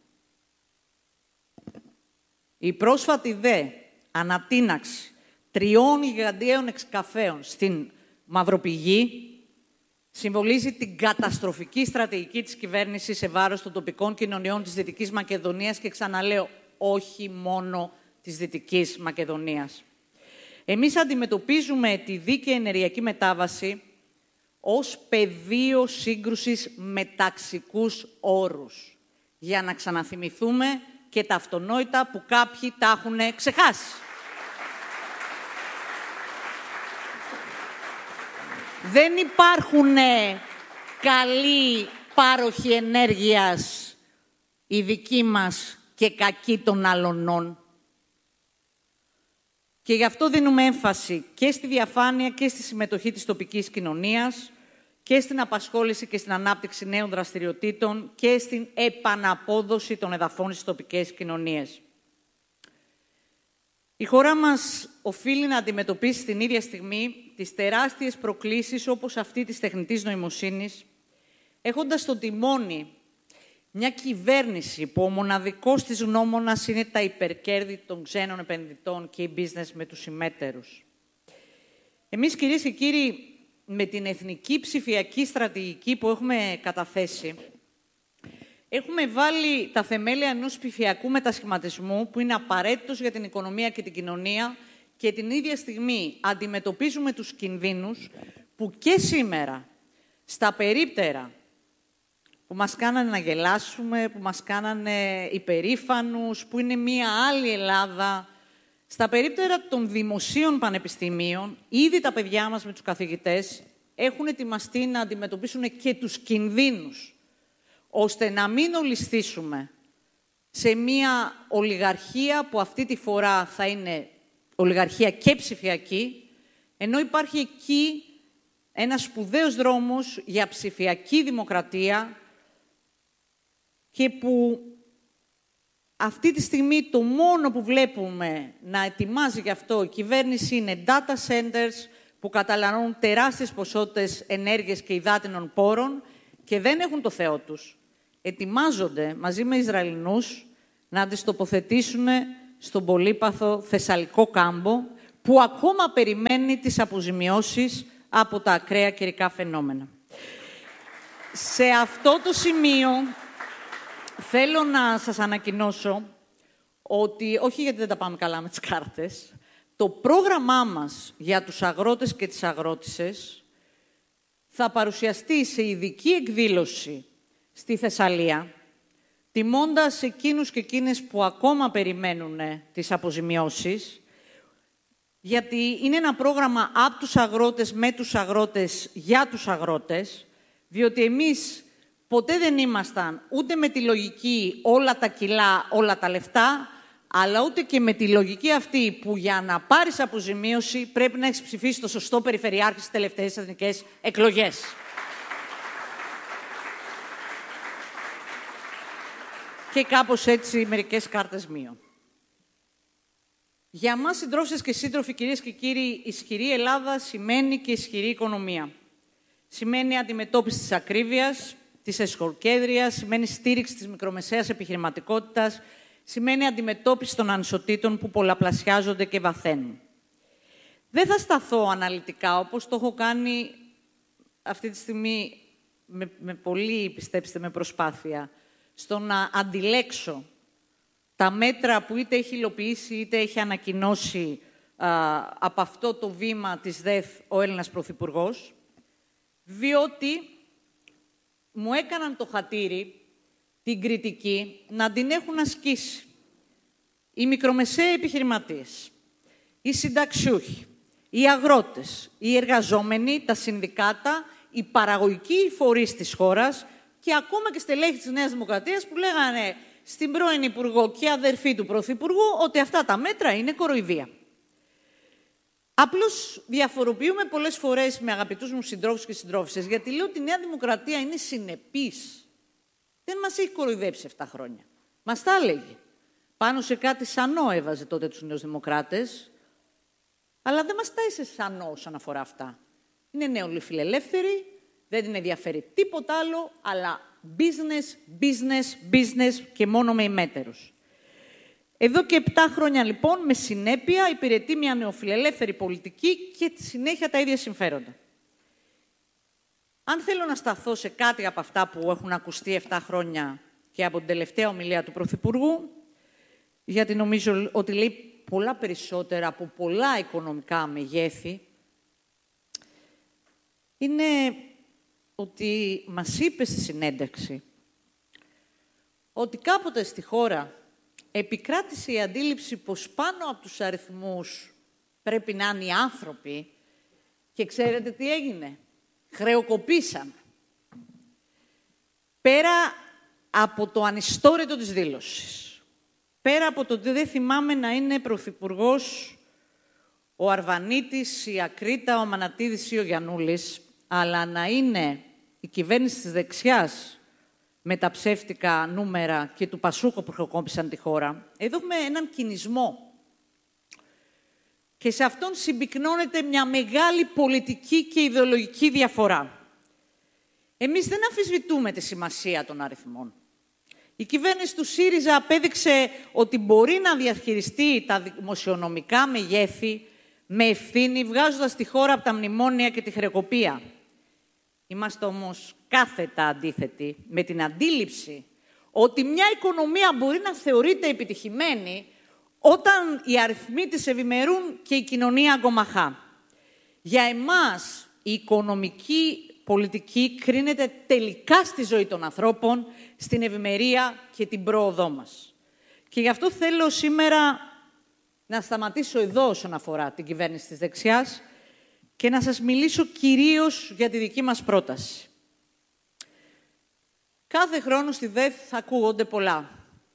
Η πρόσφατη ανατείναξη 3 γιγαντιαίων εξκαφέων στην Μαυροπηγή συμβολίζει την καταστροφική στρατηγική της κυβέρνησης σε βάρος των τοπικών κοινωνιών της Δυτικής Μακεδονίας και ξαναλέω, όχι μόνο της Δυτικής Μακεδονίας. Εμείς αντιμετωπίζουμε τη δίκαιη ενεργειακή μετάβαση ως πεδίο σύγκρουσης με ταξικούς όρους, για να ξαναθυμηθούμε και τα αυτονόητα που κάποιοι τα έχουν ξεχάσει. Δεν υπάρχουν καλοί πάροχοι ενέργειας οι δικοί μας και κακοί των αλλωνών. Και γι' αυτό δίνουμε έμφαση και στη διαφάνεια και στη συμμετοχή της τοπικής κοινωνίας και στην απασχόληση και στην ανάπτυξη νέων δραστηριοτήτων και στην επαναπόδοση των εδαφών στις τοπικές κοινωνίες. Η χώρα μας οφείλει να αντιμετωπίσει την ίδια στιγμή τις τεράστιες προκλήσεις όπως αυτή της τεχνητής νοημοσύνης, έχοντας στο τιμόνι μια κυβέρνηση που ο μοναδικός της γνώμονας είναι τα υπερκέρδη των ξένων επενδυτών και η business με τους ημέτερους. Εμείς, κυρίες και κύριοι, με την εθνική ψηφιακή στρατηγική που έχουμε καταθέσει, έχουμε βάλει τα θεμέλια ενός ψηφιακού μετασχηματισμού που είναι απαραίτητος για την οικονομία και την κοινωνία και την ίδια στιγμή αντιμετωπίζουμε τους κινδύνους που και σήμερα, στα περίπτερα που μας κάνανε να γελάσουμε, που μας κάνανε υπερήφανους, που είναι μία άλλη Ελλάδα, στα περίπτερα των δημοσίων πανεπιστημίων, ήδη τα παιδιά μας με τους καθηγητές έχουν ετοιμαστεί να αντιμετωπίσουν και τους κινδύνους, ώστε να μην ολισθήσουμε σε μία ολιγαρχία που αυτή τη φορά θα είναι ολιγαρχία και ψηφιακή, ενώ υπάρχει εκεί ένας σπουδαίος δρόμος για ψηφιακή δημοκρατία και που αυτή τη στιγμή το μόνο που βλέπουμε να ετοιμάζει γι' αυτό η κυβέρνηση είναι data centers που καταναλώνουν τεράστιες ποσότητες ενέργειας και υδάτινων πόρων και δεν έχουν το Θεό τους ετοιμάζονται μαζί με Ισραηλινούς να τις τοποθετήσουν στον πολύπαθο Θεσσαλικό κάμπο, που ακόμα περιμένει τις αποζημιώσεις από τα ακραία καιρικά φαινόμενα. Σε αυτό το σημείο θέλω να σας ανακοινώσω ότι, όχι γιατί δεν τα πάμε καλά με τις κάρτες, το πρόγραμμά μας για τους αγρότες και τις αγρότισσες θα παρουσιαστεί σε ειδική εκδήλωση στη Θεσσαλία, τιμώντας εκείνους και εκείνες που ακόμα περιμένουν τις αποζημιώσεις, γιατί είναι ένα πρόγραμμα από τους αγρότες, με τους αγρότες, για τους αγρότες, διότι εμείς ποτέ δεν ήμασταν ούτε με τη λογική όλα τα κιλά, όλα τα λεφτά, αλλά ούτε και με τη λογική αυτή που για να πάρεις αποζημίωση πρέπει να έχεις ψηφίσει το σωστό περιφερειάρχη στις τελευταίες εθνικές εκλογές. Και κάπως έτσι μερικές κάρτες μείον. Για μας, συντρόφισσες και σύντροφοι, κυρίες και κύριοι, ισχυρή Ελλάδα σημαίνει και ισχυρή οικονομία. Σημαίνει αντιμετώπιση της ακρίβειας, της εσχολκέδριας, σημαίνει στήριξη της μικρομεσαίας επιχειρηματικότητας, σημαίνει αντιμετώπιση των ανισοτήτων που πολλαπλασιάζονται και βαθαίνουν. Δεν θα σταθώ αναλυτικά, όπως το έχω κάνει αυτή τη στιγμή με πολύ, πιστέψτε με, προσπάθεια, στο να αντιλέξω τα μέτρα που είτε έχει υλοποιήσει είτε έχει ανακοινώσει από αυτό το βήμα της ΔΕΘ ο Έλληνας Πρωθυπουργός, διότι μου έκαναν το χατήρι την κριτική να την έχουν ασκήσει οι μικρομεσαίοι επιχειρηματίες, οι συνταξιούχοι, οι αγρότες, οι εργαζόμενοι, τα συνδικάτα, οι παραγωγικοί φορείς της χώρας και ακόμα και στελέχη της Νέας Δημοκρατίας που λέγανε στην πρώην Υπουργό και αδερφή του Πρωθυπουργού ότι αυτά τα μέτρα είναι κοροϊδία. Απλώς διαφοροποιούμε πολλές φορές με αγαπητούς μου συντρόφους και συντρόφισσες, γιατί λέω ότι η Νέα Δημοκρατία είναι συνεπής. Δεν μας έχει κοροϊδέψει 7 χρόνια. Μας τα έλεγε. Πάνω σε κάτι σανό έβαζε τότε τους Νέους Δημοκράτες, αλλά δεν μας τα έσε σανό όσον αφορά αυτά. Είναι νεοφιλελεύθεροι, δεν την ενδιαφέρει τίποτα άλλο, αλλά business, business, business και μόνο με ημέτερους. Εδώ και 7 χρόνια, λοιπόν, με συνέπεια υπηρετεί μια νεοφιλελεύθερη πολιτική και συνέχεια τα ίδια συμφέροντα. Αν θέλω να σταθώ σε κάτι από αυτά που έχουν ακουστεί 7 χρόνια και από την τελευταία ομιλία του Πρωθυπουργού, γιατί νομίζω ότι λέει πολλά περισσότερα από πολλά οικονομικά μεγέθη, είναι ότι μας είπε στη συνέντευξη ότι κάποτε στη χώρα επικράτησε η αντίληψη πως πάνω από τους αριθμούς πρέπει να είναι οι άνθρωποι και ξέρετε τι έγινε. Χρεοκοπήσαμε. Πέρα από το ανιστόρητο της δήλωσης, πέρα από το ότι δεν θυμάμαι να είναι πρωθυπουργός ο Αρβανίτης, η Ακρίτα, ο Μανατίδης ή ο Γιαννούλης, αλλά να είναι η κυβέρνηση της δεξιάς με τα ψεύτικα νούμερα και του Πασούκο που χρεοκόπησαν τη χώρα, εδώ έχουμε έναν κινησμό. Και σε αυτόν συμπυκνώνεται μια μεγάλη πολιτική και ιδεολογική διαφορά. Εμείς δεν αμφισβητούμε τη σημασία των αριθμών. Η κυβέρνηση του ΣΥΡΙΖΑ απέδειξε ότι μπορεί να διαχειριστεί τα δημοσιονομικά μεγέθη με ευθύνη, βγάζοντας τη χώρα από τα μνημόνια και τη χρεοκοπία. Είμαστε όμως κάθετα αντίθετοι με την αντίληψη ότι μια οικονομία μπορεί να θεωρείται επιτυχημένη όταν οι αριθμοί της ευημερούν και η κοινωνία αγκομαχά. Για εμάς η οικονομική πολιτική κρίνεται τελικά στη ζωή των ανθρώπων, στην ευημερία και την πρόοδό μας. Και γι' αυτό θέλω σήμερα να σταματήσω εδώ όσον αφορά την κυβέρνηση της δεξιάς και να σας μιλήσω κυρίως για τη δική μας πρόταση. Κάθε χρόνο στη ΔΕΘ θα ακούγονται πολλά.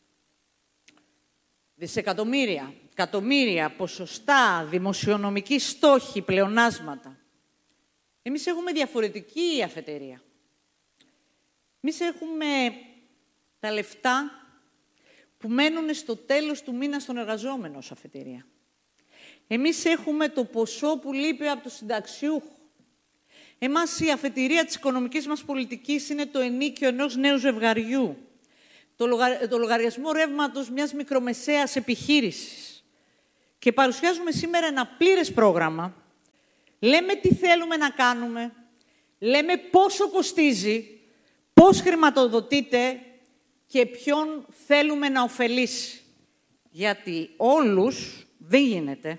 Δισεκατομμύρια, εκατομμύρια, ποσοστά, δημοσιονομικοί στόχοι, πλεονάσματα. Εμείς έχουμε διαφορετική αφετηρία. Εμείς έχουμε τα λεφτά που μένουν στο τέλος του μήνα στον εργαζόμενο ως αφετηρία. Εμείς έχουμε το ποσό που λείπει από το συνταξιούχο. Εμάς η αφετηρία της οικονομικής μας πολιτικής είναι το ενίκιο ενός νέου ζευγαριού, το λογαριασμό ρεύματος μιας μικρομεσαίας επιχείρησης. Και παρουσιάζουμε σήμερα ένα πλήρες πρόγραμμα. Λέμε τι θέλουμε να κάνουμε, λέμε πόσο κοστίζει, πώς χρηματοδοτείται και ποιον θέλουμε να ωφελήσει. Γιατί όλους δεν γίνεται.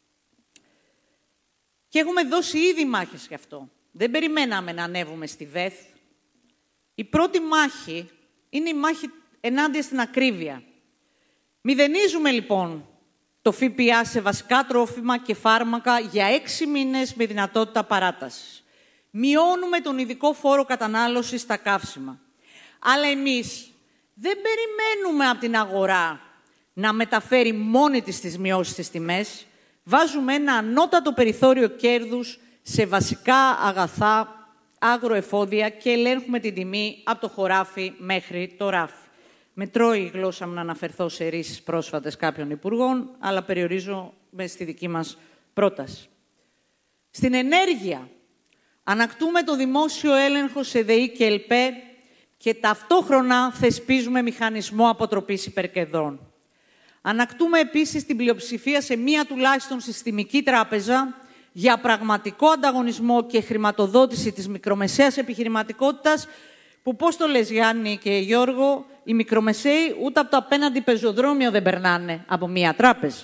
Και έχουμε δώσει ήδη μάχες γι' αυτό. Δεν περιμέναμε να ανέβουμε στη ΒΕΘ. Η πρώτη μάχη είναι η μάχη ενάντια στην ακρίβεια. Μηδενίζουμε λοιπόν το ΦΠΑ σε βασικά τρόφιμα και φάρμακα για 6 μήνες με δυνατότητα παράτασης. Μειώνουμε τον ειδικό φόρο κατανάλωσης στα καύσιμα. Αλλά εμείς δεν περιμένουμε από την αγορά να μεταφέρει μόνη της τις μειώσεις στις τιμές. Βάζουμε ένα ανώτατο περιθώριο κέρδους σε βασικά αγαθά, αγροεφόδια και ελέγχουμε την τιμή από το χωράφι μέχρι το ράφι. Με τρώει η γλώσσα μου να αναφερθώ σε ρίσεις πρόσφατες κάποιων υπουργών, αλλά περιορίζομαι στη δική μας πρόταση. Στην ενέργεια, ανακτούμε το δημόσιο έλεγχο σε ΔΕΗ και ΕΛΠΕ και ταυτόχρονα θεσπίζουμε μηχανισμό αποτροπής υπερκερδών. Ανακτούμε επίσης την πλειοψηφία σε μία τουλάχιστον συστημική τράπεζα για πραγματικό ανταγωνισμό και χρηματοδότηση της μικρομεσαίας επιχειρηματικότητας, που πώς το λες Γιάννη και Γιώργο, οι μικρομεσαίοι ούτε από το απέναντι πεζοδρόμιο δεν περνάνε από μία τράπεζα.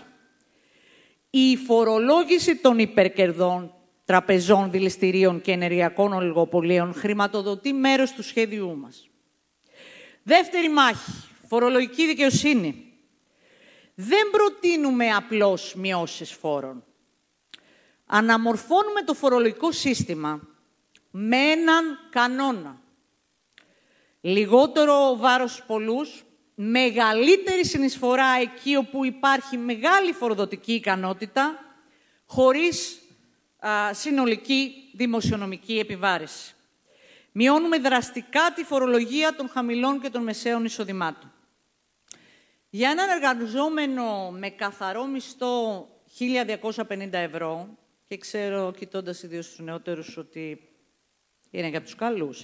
Η φορολόγηση των υπερκερδών τραπεζών, δηληστηρίων και ενεργειακών ολιγοπολίων χρηματοδοτεί μέρος του σχέδιού μας. Δεύτερη μάχη, φορολογική δικαιοσύνη. Δεν προτείνουμε απλώς μειώσεις φόρων. Αναμορφώνουμε το φορολογικό σύστημα με έναν κανόνα. Λιγότερο βάρος στους πολλούς, μεγαλύτερη συνεισφορά εκεί όπου υπάρχει μεγάλη φοροδοτική ικανότητα, χωρίς συνολική δημοσιονομική επιβάρηση. Μειώνουμε δραστικά τη φορολογία των χαμηλών και των μεσαίων εισοδημάτων. Για έναν εργαζόμενο με καθαρό μισθό 1.250 ευρώ, και ξέρω, κοιτώντας ιδίως τους νεότερους, ότι είναι για τους καλούς,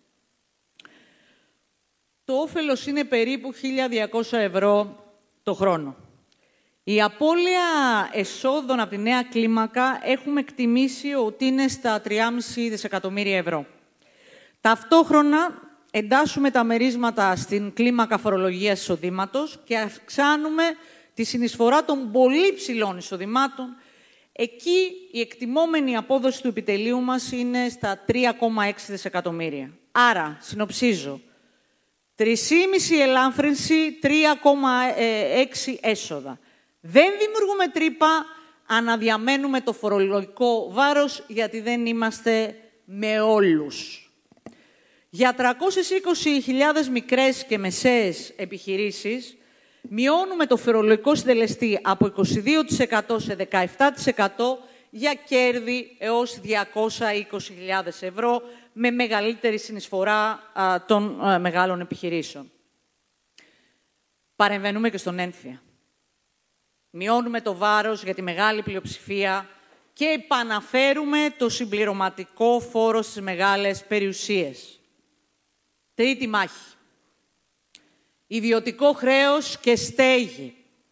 το όφελος είναι περίπου 1.200 ευρώ το χρόνο. Η απώλεια εσόδων από τη νέα κλίμακα έχουμε εκτιμήσει ότι είναι στα 3,5 δισεκατομμύρια ευρώ. Ταυτόχρονα εντάσσουμε τα μερίσματα στην κλίμακα φορολογίας εισοδήματος και αυξάνουμε τη συνεισφορά των πολύ ψηλών εισοδημάτων. Εκεί η εκτιμόμενη απόδοση του επιτελείου μας είναι στα 3,6 δισεκατομμύρια. Άρα, συνοψίζω, 3,5 ελάφρυνση, 3,6 έσοδα. Δεν δημιουργούμε τρύπα, αναδιαμένουμε το φορολογικό βάρος, γιατί δεν είμαστε με όλους. Για 320.000 μικρές και μεσαίες επιχειρήσεις, μειώνουμε το φορολογικό συντελεστή από 22% σε 17% για κέρδη έως 220.000 ευρώ, με μεγαλύτερη συνεισφορά των μεγάλων επιχειρήσεων. Παρεμβαίνουμε και στον ένφια. Μειώνουμε το βάρος για τη μεγάλη πλειοψηφία και επαναφέρουμε το συμπληρωματικό φόρο στις μεγάλες περιουσίες. Τρίτη μάχη. Ιδιωτικό χρέος και στέγη.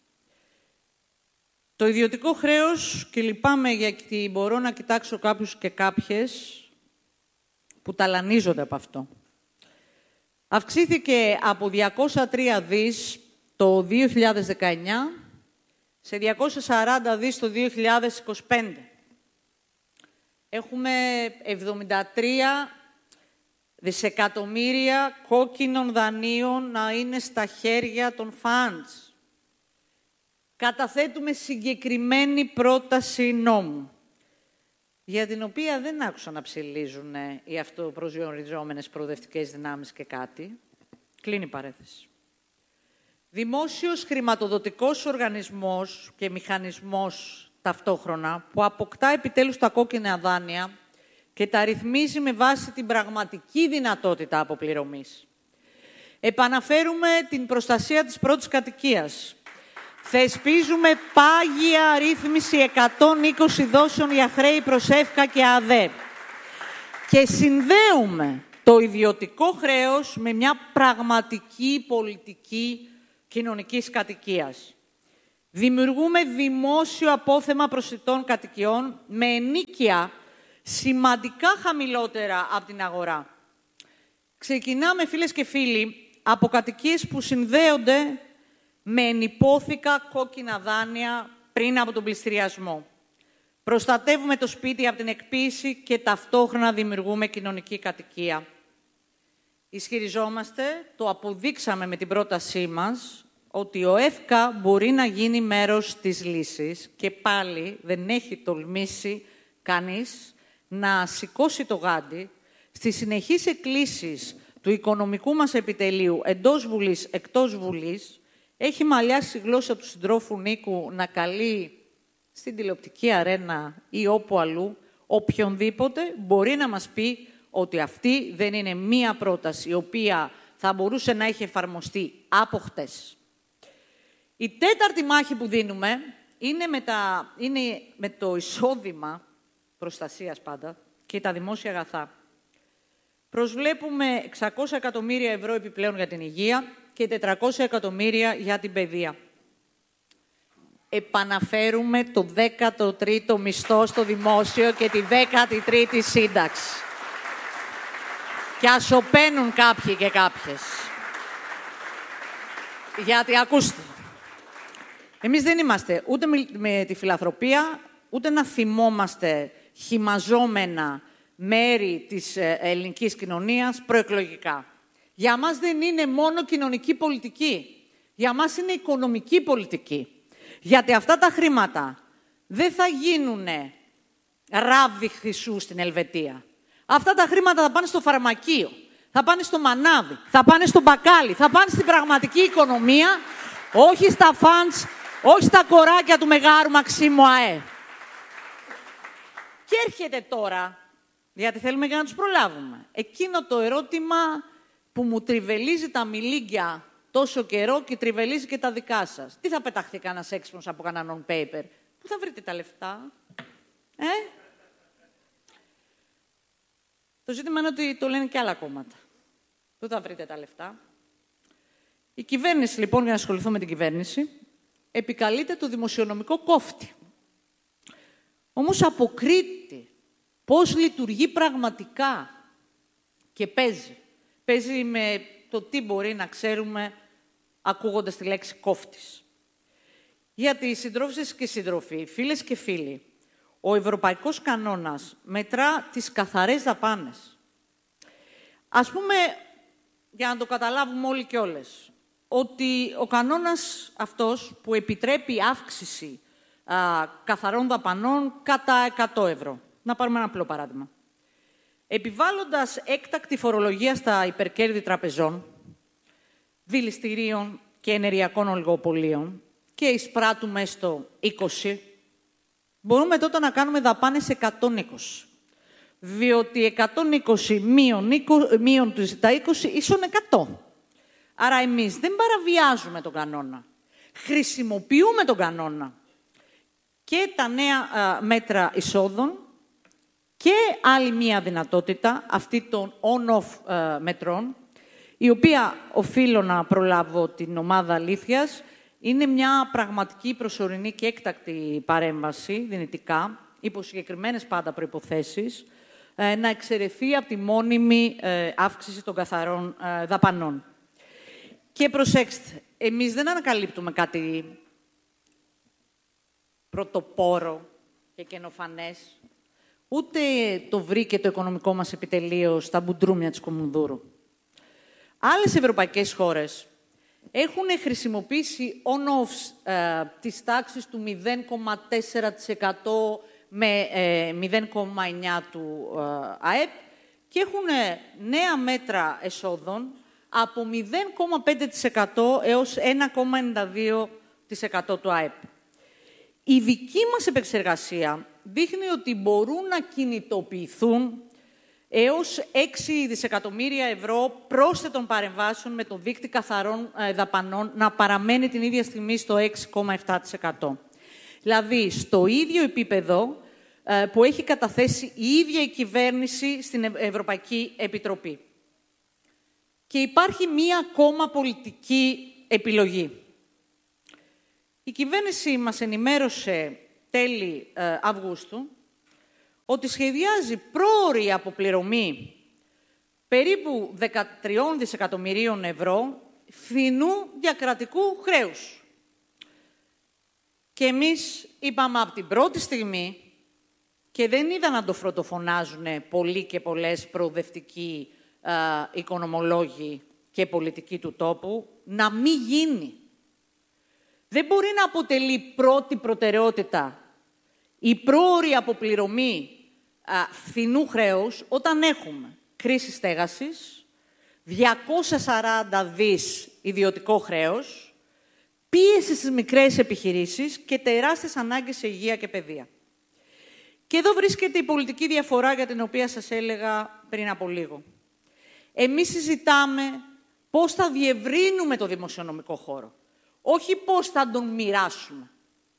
Το ιδιωτικό χρέος, και λυπάμαι γιατί μπορώ να κοιτάξω κάποιους και κάποιες που ταλανίζονται από αυτό, αυξήθηκε από 203 δις το 2019 σε 240 δις το 2025. Έχουμε 73 δισεκατομμύρια κόκκινων δανείων να είναι στα χέρια των funds. Καταθέτουμε συγκεκριμένη πρόταση νόμου, για την οποία δεν άκουσα να ψηλίζουν οι αυτοπροσδιοριζόμενες προοδευτικές δυνάμεις και κάτι. Κλείνει η παρέθεση. Δημόσιος χρηματοδοτικός οργανισμός και μηχανισμός ταυτόχρονα, που αποκτά επιτέλους τα κόκκινα δάνεια και τα ρυθμίζει με βάση την πραγματική δυνατότητα αποπληρωμής. Επαναφέρουμε την προστασία της πρώτης κατοικίας. Θεσπίζουμε πάγια ρύθμιση 120 δόσεων για χρέη προς ΕΦΚΑ και ΑΔΕ. Και συνδέουμε το ιδιωτικό χρέος με μια πραγματική πολιτική κοινωνικής κατοικίας. Δημιουργούμε δημόσιο απόθεμα προσιτών κατοικιών με ενοίκια σημαντικά χαμηλότερα από την αγορά. Ξεκινάμε, φίλες και φίλοι, από κατοικίες που συνδέονται με ενυπόθηκα κόκκινα δάνεια πριν από τον πληστηριασμό. Προστατεύουμε το σπίτι από την εκποίηση και ταυτόχρονα δημιουργούμε κοινωνική κατοικία. Ισχυριζόμαστε, το αποδείξαμε με την πρότασή μας, ότι ο ΕΦΚΑ μπορεί να γίνει μέρος της λύσης και πάλι δεν έχει τολμήσει κανείς να σηκώσει το γάντι στις συνεχείς εκκλήσεις του οικονομικού μας επιτελείου εντός Βουλής, εκτός Βουλής. Έχει μαλλιάσει η γλώσσα του συντρόφου Νίκου να καλεί στην τηλεοπτική αρένα ή όπου αλλού οποιονδήποτε μπορεί να μας πει ότι αυτή δεν είναι μία πρόταση η οποία θα μπορούσε να έχει εφαρμοστεί από χτες. Η τέταρτη μάχη που δίνουμε είναι με το εισόδημα προστασίας πάντα και τα δημόσια αγαθά. Προσβλέπουμε 600 εκατομμύρια ευρώ επιπλέον για την υγεία και 400 εκατομμύρια για την παιδεία. Επαναφέρουμε το 13ο μισθό στο δημόσιο και τη 13η σύνταξη. Και ας σωπαίνουν κάποιοι και κάποιες. Γιατί, ακούστε, εμείς δεν είμαστε ούτε με τη φιλανθρωπία, ούτε να θυμόμαστε χυμαζόμενα μέρη της ελληνικής κοινωνίας προεκλογικά. Για μας δεν είναι μόνο κοινωνική πολιτική. Για μας είναι οικονομική πολιτική. Γιατί αυτά τα χρήματα δεν θα γίνουνε ράβδι χρυσού στην Ελβετία. Αυτά τα χρήματα θα πάνε στο φαρμακείο, θα πάνε στο μανάβι, θα πάνε στο μπακάλι, θα πάνε στην πραγματική οικονομία, όχι στα φαντς, όχι στα κοράκια του Μεγάρου Μαξίμου ΑΕ. Και έρχεται τώρα, γιατί θέλουμε για να τους προλάβουμε, εκείνο το ερώτημα που μου τριβελίζει τα μιλίγκια τόσο καιρό και τριβελίζει και τα δικά σας. Τι θα πεταχθεί κανένας έξυπνος από κανέναν non-paper? Πού θα βρείτε τα λεφτά? Το ζήτημα είναι ότι το λένε και άλλα κόμματα. Πού θα βρείτε τα λεφτά? Η κυβέρνηση, λοιπόν, για να ασχοληθούμε με την κυβέρνηση, επικαλείται το δημοσιονομικό κόφτη. Όμως αποκρείται πώς λειτουργεί πραγματικά και παίζει. Παίζει με το τι μπορεί να ξέρουμε ακούγοντας τη λέξη κόφτης. Γιατί οι συντρόφισσες και συντροφοί, φίλες και φίλοι, ο ευρωπαϊκός κανόνας μετρά τις καθαρές δαπάνες. Ας πούμε, για να το καταλάβουμε όλοι και όλες, ότι ο κανόνας αυτός που επιτρέπει αύξηση καθαρών δαπανών κατά 100 ευρώ. Να πάρουμε ένα απλό παράδειγμα. Επιβάλλοντας έκτακτη φορολογία στα υπερκέρδη τραπεζών, δηληστηρίων και ενεργειακών ολιγοπολίων και εισπράττουμε στο 20, μπορούμε τότε να κάνουμε δαπάνες 120. Διότι 120 μείον τα 20 ίσον 100. Άρα εμείς δεν παραβιάζουμε τον κανόνα. Χρησιμοποιούμε τον κανόνα. Και τα νέα μέτρα εισόδων και άλλη μία δυνατότητα, αυτή των on-off μετρών, η οποία οφείλω να προλάβω την ομάδα αλήθειας, είναι μια πραγματική προσωρινή και έκτακτη παρέμβαση, δυνητικά, υπό συγκεκριμένες πάντα προϋποθέσεις, να εξαιρεθεί από τη μόνιμη αύξηση των καθαρών δαπανών. Και προσέξτε, εμείς δεν ανακαλύπτουμε κάτι πρωτοπόρο και καινοφανές, ούτε το βρήκε το οικονομικό μας επιτελείο στα μπουντρούμια της Κομουνδούρου. Άλλες ευρωπαϊκές χώρες έχουν χρησιμοποιήσει on-offs της τάξης του 0,4% με 0,9% του ΑΕΠ και έχουν νέα μέτρα εσόδων από 0,5% έως 1,92% του ΑΕΠ. Η δική μας επεξεργασία δείχνει ότι μπορούν να κινητοποιηθούν έως 6 δισεκατομμύρια ευρώ πρόσθετων παρεμβάσεων με το δείκτη καθαρών δαπανών να παραμένει την ίδια στιγμή στο 6,7%. Δηλαδή, στο ίδιο επίπεδο που έχει καταθέσει η ίδια η κυβέρνηση στην Ευρωπαϊκή Επιτροπή. Και υπάρχει μία ακόμα πολιτική επιλογή. Η κυβέρνηση μας ενημέρωσε τέλη Αυγούστου ότι σχεδιάζει πρόωρη αποπληρωμή περίπου 13 δισεκατομμυρίων ευρώ φθηνού διακρατικού χρέους. Και εμείς είπαμε από την πρώτη στιγμή, και δεν είδα να το φροντοφωνάζουν πολλοί και πολλές προοδευτικοί οικονομολόγοι και πολιτικοί του τόπου, να μην γίνει. Δεν μπορεί να αποτελεί πρώτη προτεραιότητα η πρόωρη αποπληρωμή φθηνού χρέους όταν έχουμε κρίση στέγασης, 240 δις ιδιωτικό χρέος, πίεση στις μικρές επιχειρήσεις και τεράστιες ανάγκες σε υγεία και παιδεία. Και εδώ βρίσκεται η πολιτική διαφορά για την οποία σας έλεγα πριν από λίγο. Εμείς συζητάμε πώς θα διευρύνουμε το δημοσιονομικό χώρο, όχι πώς θα τον μοιράσουμε.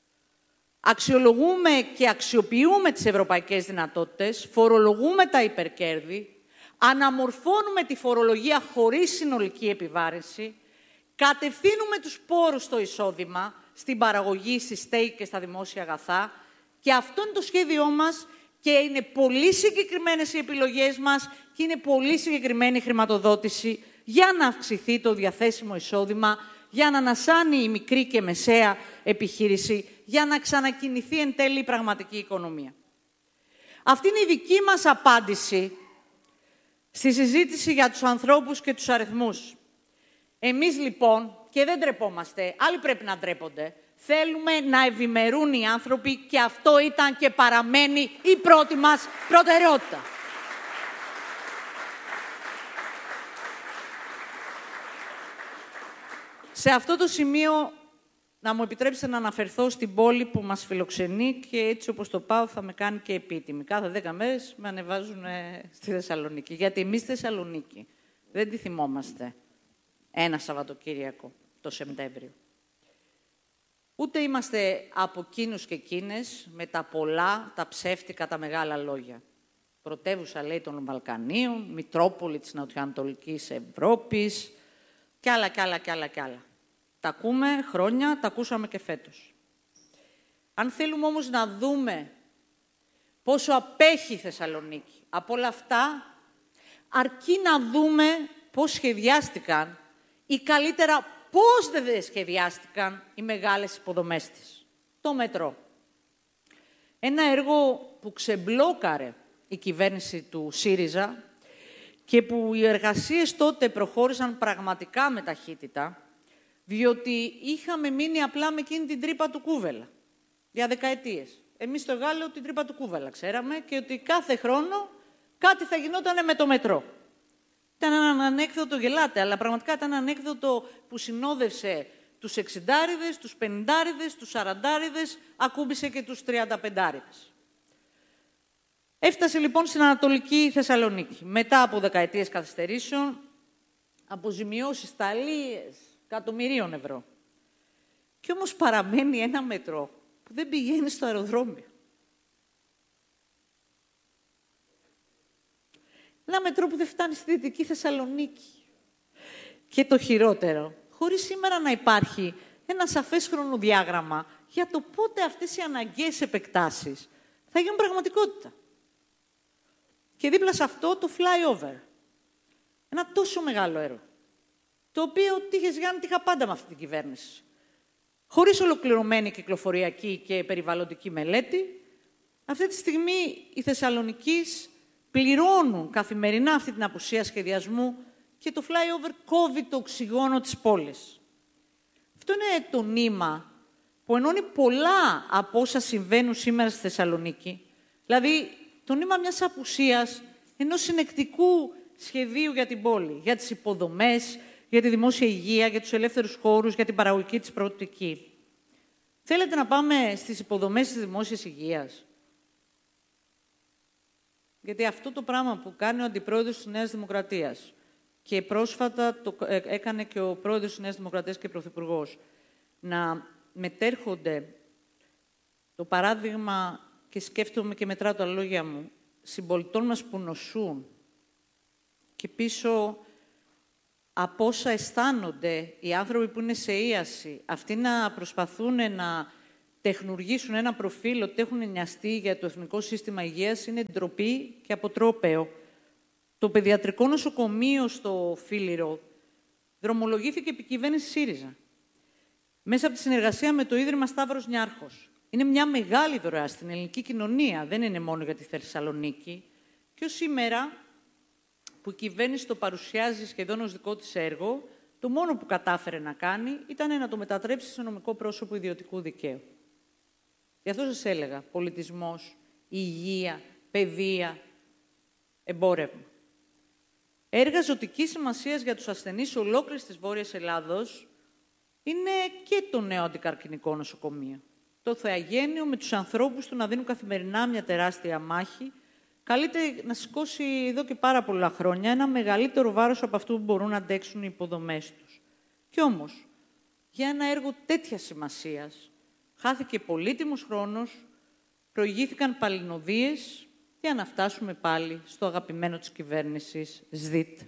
Αξιολογούμε και αξιοποιούμε τις ευρωπαϊκές δυνατότητες, φορολογούμε τα υπερκέρδη, αναμορφώνουμε τη φορολογία χωρίς συνολική επιβάρυνση, κατευθύνουμε τους πόρους στο εισόδημα, στην παραγωγή, στη στέγη και στα δημόσια αγαθά, και αυτό είναι το σχέδιό μας και είναι πολύ συγκεκριμένες οι επιλογές μας και είναι πολύ συγκεκριμένη η χρηματοδότηση για να αυξηθεί το διαθέσιμο εισόδημα, για να ανασάνει η μικρή και μεσαία επιχείρηση, για να ξανακινηθεί εν τέλει η πραγματική οικονομία. Αυτή είναι η δική μας απάντηση στη συζήτηση για τους ανθρώπους και τους αριθμούς. Εμείς λοιπόν, και δεν ντρεπόμαστε, άλλοι πρέπει να ντρέπονται, θέλουμε να ευημερούν οι άνθρωποι και αυτό ήταν και παραμένει η πρώτη μας προτεραιότητα. Σε αυτό το σημείο, να μου επιτρέψετε να αναφερθώ στην πόλη που μας φιλοξενεί και έτσι όπως το πάω θα με κάνει και επίτιμη. Κάθε 10 μέρες με ανεβάζουν στη Θεσσαλονίκη. Γιατί εμείς στη Θεσσαλονίκη δεν τη θυμόμαστε ένα Σαββατοκύριακο το Σεπτέμβριο. Ούτε είμαστε από εκείνους και εκείνες με τα πολλά, τα ψεύτικα, τα μεγάλα λόγια. Πρωτεύουσα, λέει, των Βαλκανίων, Μητρόπολη της Νοτιοανατολικής Ευρώπης κι άλλα κι άλλα κι άλλα κι άλλα. Τα ακούμε χρόνια, τα ακούσαμε και φέτος. Αν θέλουμε όμως να δούμε πόσο απέχει η Θεσσαλονίκη από όλα αυτά, αρκεί να δούμε πώς σχεδιάστηκαν ή καλύτερα πώς δεν σχεδιάστηκαν οι μεγάλες υποδομές της. Το μετρό. Ένα έργο που ξεμπλόκαρε η κυβέρνηση του ΣΥΡΙΖΑ και που οι εργασίες τότε προχώρησαν πραγματικά με ταχύτητα, διότι είχαμε μείνει απλά με εκείνη την τρύπα του Κούβελα για δεκαετίες. Εμείς στο Γάλλο την τρύπα του Κούβελα ξέραμε και ότι κάθε χρόνο κάτι θα γινόταν με το μετρό. Ήταν ένα ανέκδοτο, γελάτε, αλλά πραγματικά ήταν ένα ανέκδοτο που συνόδευσε τους 60'ριδες, τους 50'ριδες, τους 40'ριδες, ακούμπησε και τους 35'ριδες. Έφτασε λοιπόν στην Ανατολική Θεσσαλονίκη. Μετά από δεκαετίες καθυστερήσεων, αποζημιώσεις ταλίες εκατομμυρίων ευρώ. Και όμως παραμένει ένα μετρό που δεν πηγαίνει στο αεροδρόμιο. Ένα μετρό που δεν φτάνει στη Δυτική Θεσσαλονίκη. Και το χειρότερο, χωρίς σήμερα να υπάρχει ένα σαφές χρονοδιάγραμμα για το πότε αυτές οι αναγκαίες επεκτάσεις θα γίνουν πραγματικότητα. Και δίπλα σε αυτό το flyover. Ένα τόσο μεγάλο έργο. Το οποίο τύχες Γιάννη, τύχα πάντα με αυτή την κυβέρνηση. Χωρίς ολοκληρωμένη κυκλοφοριακή και περιβαλλοντική μελέτη, αυτή τη στιγμή οι Θεσσαλονικείς πληρώνουν καθημερινά αυτή την απουσία σχεδιασμού και το flyover κόβει το οξυγόνο της πόλης. Αυτό είναι το νήμα που ενώνει πολλά από όσα συμβαίνουν σήμερα στη Θεσσαλονίκη. Δηλαδή, το νήμα μιας απουσίας ενός συνεκτικού σχεδίου για την πόλη, για τις υποδομές, για τη δημόσια υγεία, για τους ελεύθερους χώρους, για την παραγωγική της προοπτική. Θέλετε να πάμε στις υποδομές της δημόσιας υγείας? Γιατί αυτό το πράγμα που κάνει ο Αντιπρόεδρος της Νέας Δημοκρατίας και πρόσφατα το έκανε και ο Πρόεδρος της Νέας Δημοκρατίας και Πρωθυπουργός, να μετέρχονται το παράδειγμα και σκέφτομαι και μετράω τα λόγια μου, συμπολιτών μας που νοσούν και πίσω από όσα αισθάνονται οι άνθρωποι που είναι σε ίαση, αυτοί να προσπαθούν να τεχνουργήσουν ένα προφίλ ότι έχουν νοιαστεί για το Εθνικό Σύστημα Υγείας, είναι ντροπή και αποτρόπαιο. Το παιδιατρικό νοσοκομείο στο Φίλιρο δρομολογήθηκε επί κυβέρνηση ΣΥΡΙΖΑ. Μέσα από τη συνεργασία με το Ίδρυμα Σταύρος Νιάρχος. Είναι μια μεγάλη δωρεά στην ελληνική κοινωνία, δεν είναι μόνο για τη Θεσσαλονίκη. Και ως σήμερα, που η κυβέρνηση το παρουσιάζει σχεδόν ως δικό της έργο, το μόνο που κατάφερε να κάνει ήταν να το μετατρέψει σε νομικό πρόσωπο ιδιωτικού δικαίου. Γι' αυτό σας έλεγα, πολιτισμός, υγεία, παιδεία, εμπόρευμα. Έργα ζωτικής σημασίας για τους ασθενείς ολόκληρης της Βόρειας Ελλάδος είναι και το νέο αντικαρκινικό νοσοκομείο. Το Θεαγένειο με τους ανθρώπους του να δίνουν καθημερινά μια τεράστια μάχη, καλείται να σηκώσει εδώ και πάρα πολλά χρόνια ένα μεγαλύτερο βάρος από αυτό που μπορούν να αντέξουν οι υποδομές τους. Κι όμως, για ένα έργο τέτοιας σημασίας, χάθηκε πολύτιμος χρόνος, προηγήθηκαν παλινοδίες για να φτάσουμε πάλι στο αγαπημένο της κυβέρνησης ΣΔΙΤ.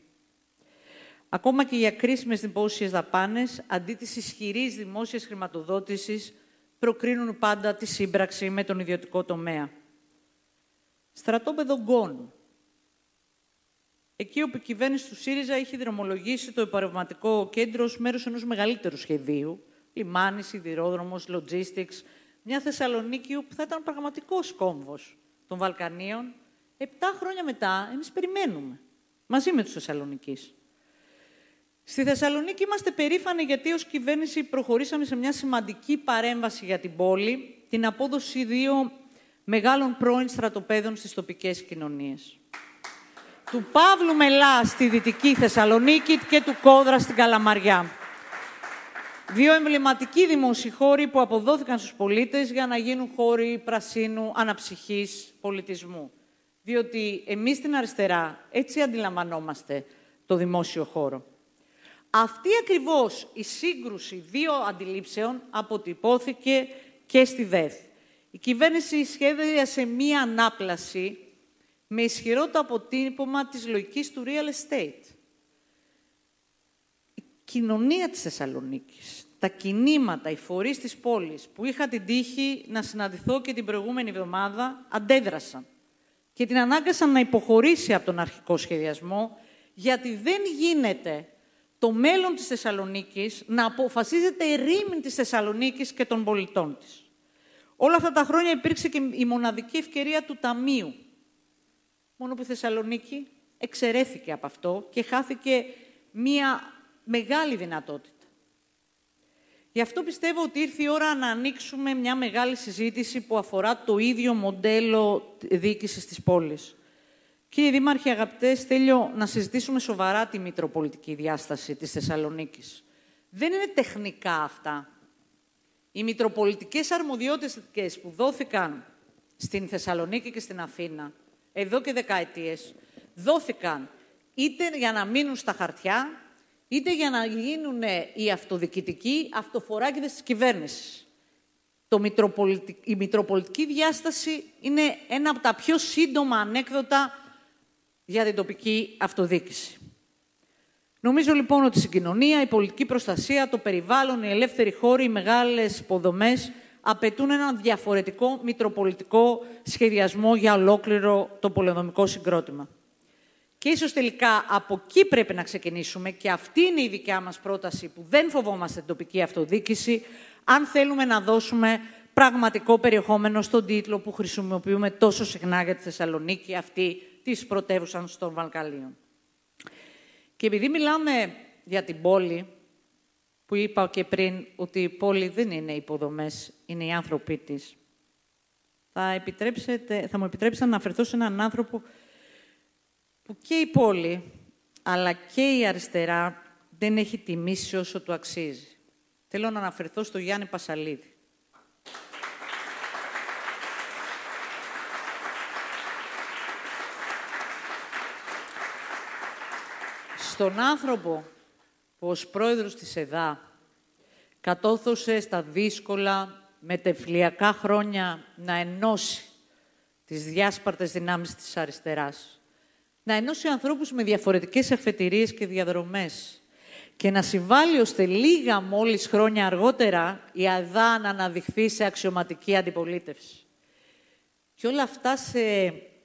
Ακόμα και για κρίσιμες δημόσιες δαπάνες, αντί της ισχυρής δημόσιας χρηματοδότησης, προκρίνουν πάντα τη σύμπραξη με τον ιδιωτικό τομέα. Στρατόπεδο Γκών. Εκεί όπου η κυβέρνηση του ΣΥΡΙΖΑ είχε δρομολογήσει το εμπορευματικό κέντρο ως μέρος ενός μεγαλύτερου σχεδίου, λιμάνι, σιδηρόδρομος, logistics, μια Θεσσαλονίκη που θα ήταν πραγματικός κόμβος των Βαλκανίων. 7 χρόνια μετά, εμείς περιμένουμε, μαζί με τους Θεσσαλονικείς. Στη Θεσσαλονίκη είμαστε περήφανοι γιατί ως κυβέρνηση προχωρήσαμε σε μια σημαντική παρέμβαση για την πόλη, την απόδοση 2 μεγάλων πρώην στρατοπέδων στις τοπικές κοινωνίες. Του Παύλου Μελά στη Δυτική Θεσσαλονίκη και του Κόδρα στην Καλαμαριά. 2 εμβληματικοί δημόσιοι χώροι που αποδόθηκαν στους πολίτες για να γίνουν χώροι πρασίνου, αναψυχής, πολιτισμού. Διότι εμείς στην αριστερά έτσι αντιλαμβανόμαστε το δημόσιο χώρο. Αυτή ακριβώς η σύγκρουση 2 αντιλήψεων αποτυπώθηκε και στη ΔΕΘ. Η κυβέρνηση σχέδιασε μία ανάπλαση με ισχυρό το αποτύπωμα της λογικής του real estate. Η κοινωνία της Θεσσαλονίκης, τα κινήματα, οι φορείς της πόλης, που είχα την τύχη να συναντηθώ και την προηγούμενη εβδομάδα, αντέδρασαν και την ανάγκασαν να υποχωρήσει από τον αρχικό σχεδιασμό, γιατί δεν γίνεται το μέλλον της Θεσσαλονίκης να αποφασίζεται ερήμην της Θεσσαλονίκης και των πολιτών της. Όλα αυτά τα χρόνια υπήρξε και η μοναδική ευκαιρία του Ταμείου. Μόνο που η Θεσσαλονίκη εξαιρέθηκε από αυτό και χάθηκε μία μεγάλη δυνατότητα. Γι' αυτό πιστεύω ότι ήρθε η ώρα να ανοίξουμε μια μεγάλη συζήτηση που αφορά το ίδιο μοντέλο διοίκησης της πόλης. Κύριε Δήμαρχε, αγαπητές, θέλω να συζητήσουμε σοβαρά τη μητροπολιτική διάσταση της Θεσσαλονίκης. Δεν είναι τεχνικά αυτά. Οι μητροπολιτικές αρμοδιότητες που δόθηκαν στην Θεσσαλονίκη και στην Αθήνα, εδώ και δεκαετίες, δόθηκαν είτε για να μείνουν στα χαρτιά, είτε για να γίνουν οι αυτοδιοικητικοί αυτοφοράκηδες της κυβέρνησης. Η μητροπολιτική διάσταση είναι ένα από τα πιο σύντομα ανέκδοτα για την τοπική αυτοδιοίκηση. Νομίζω λοιπόν ότι η συγκοινωνία, η πολιτική προστασία, το περιβάλλον, οι ελεύθεροι χώροι, οι μεγάλες υποδομές απαιτούν έναν διαφορετικό μητροπολιτικό σχεδιασμό για ολόκληρο το πολεοδομικό συγκρότημα. Και ίσως τελικά από εκεί πρέπει να ξεκινήσουμε, και αυτή είναι η δικιά μας πρόταση που δεν φοβόμαστε την τοπική αυτοδιοίκηση, αν θέλουμε να δώσουμε πραγματικό περιεχόμενο στον τίτλο που χρησιμοποιούμε τόσο συχνά για τη Θεσσαλονίκη, αυτή της πρωτεύουσας των Βαλκανίων. Και επειδή μιλάμε για την πόλη, που είπα και πριν ότι η πόλη δεν είναι οι υποδομές, είναι οι άνθρωποι της, θα μου επιτρέψετε να αναφερθώ σε έναν άνθρωπο που και η πόλη, αλλά και η αριστερά δεν έχει τιμήσει όσο του αξίζει. Θέλω να αναφερθώ στο Γιάννη Πασαλίδη. Στον άνθρωπο που ως πρόεδρος της ΕΔΑ κατόρθωσε στα δύσκολα μετεφλιακά χρόνια να ενώσει τις διάσπαρτες δυνάμεις της αριστεράς. Να ενώσει ανθρώπους με διαφορετικές αφετηρίες και διαδρομές και να συμβάλλει ώστε λίγα μόλις χρόνια αργότερα η ΑΔΑ να αναδειχθεί σε αξιωματική αντιπολίτευση. Και όλα αυτά σε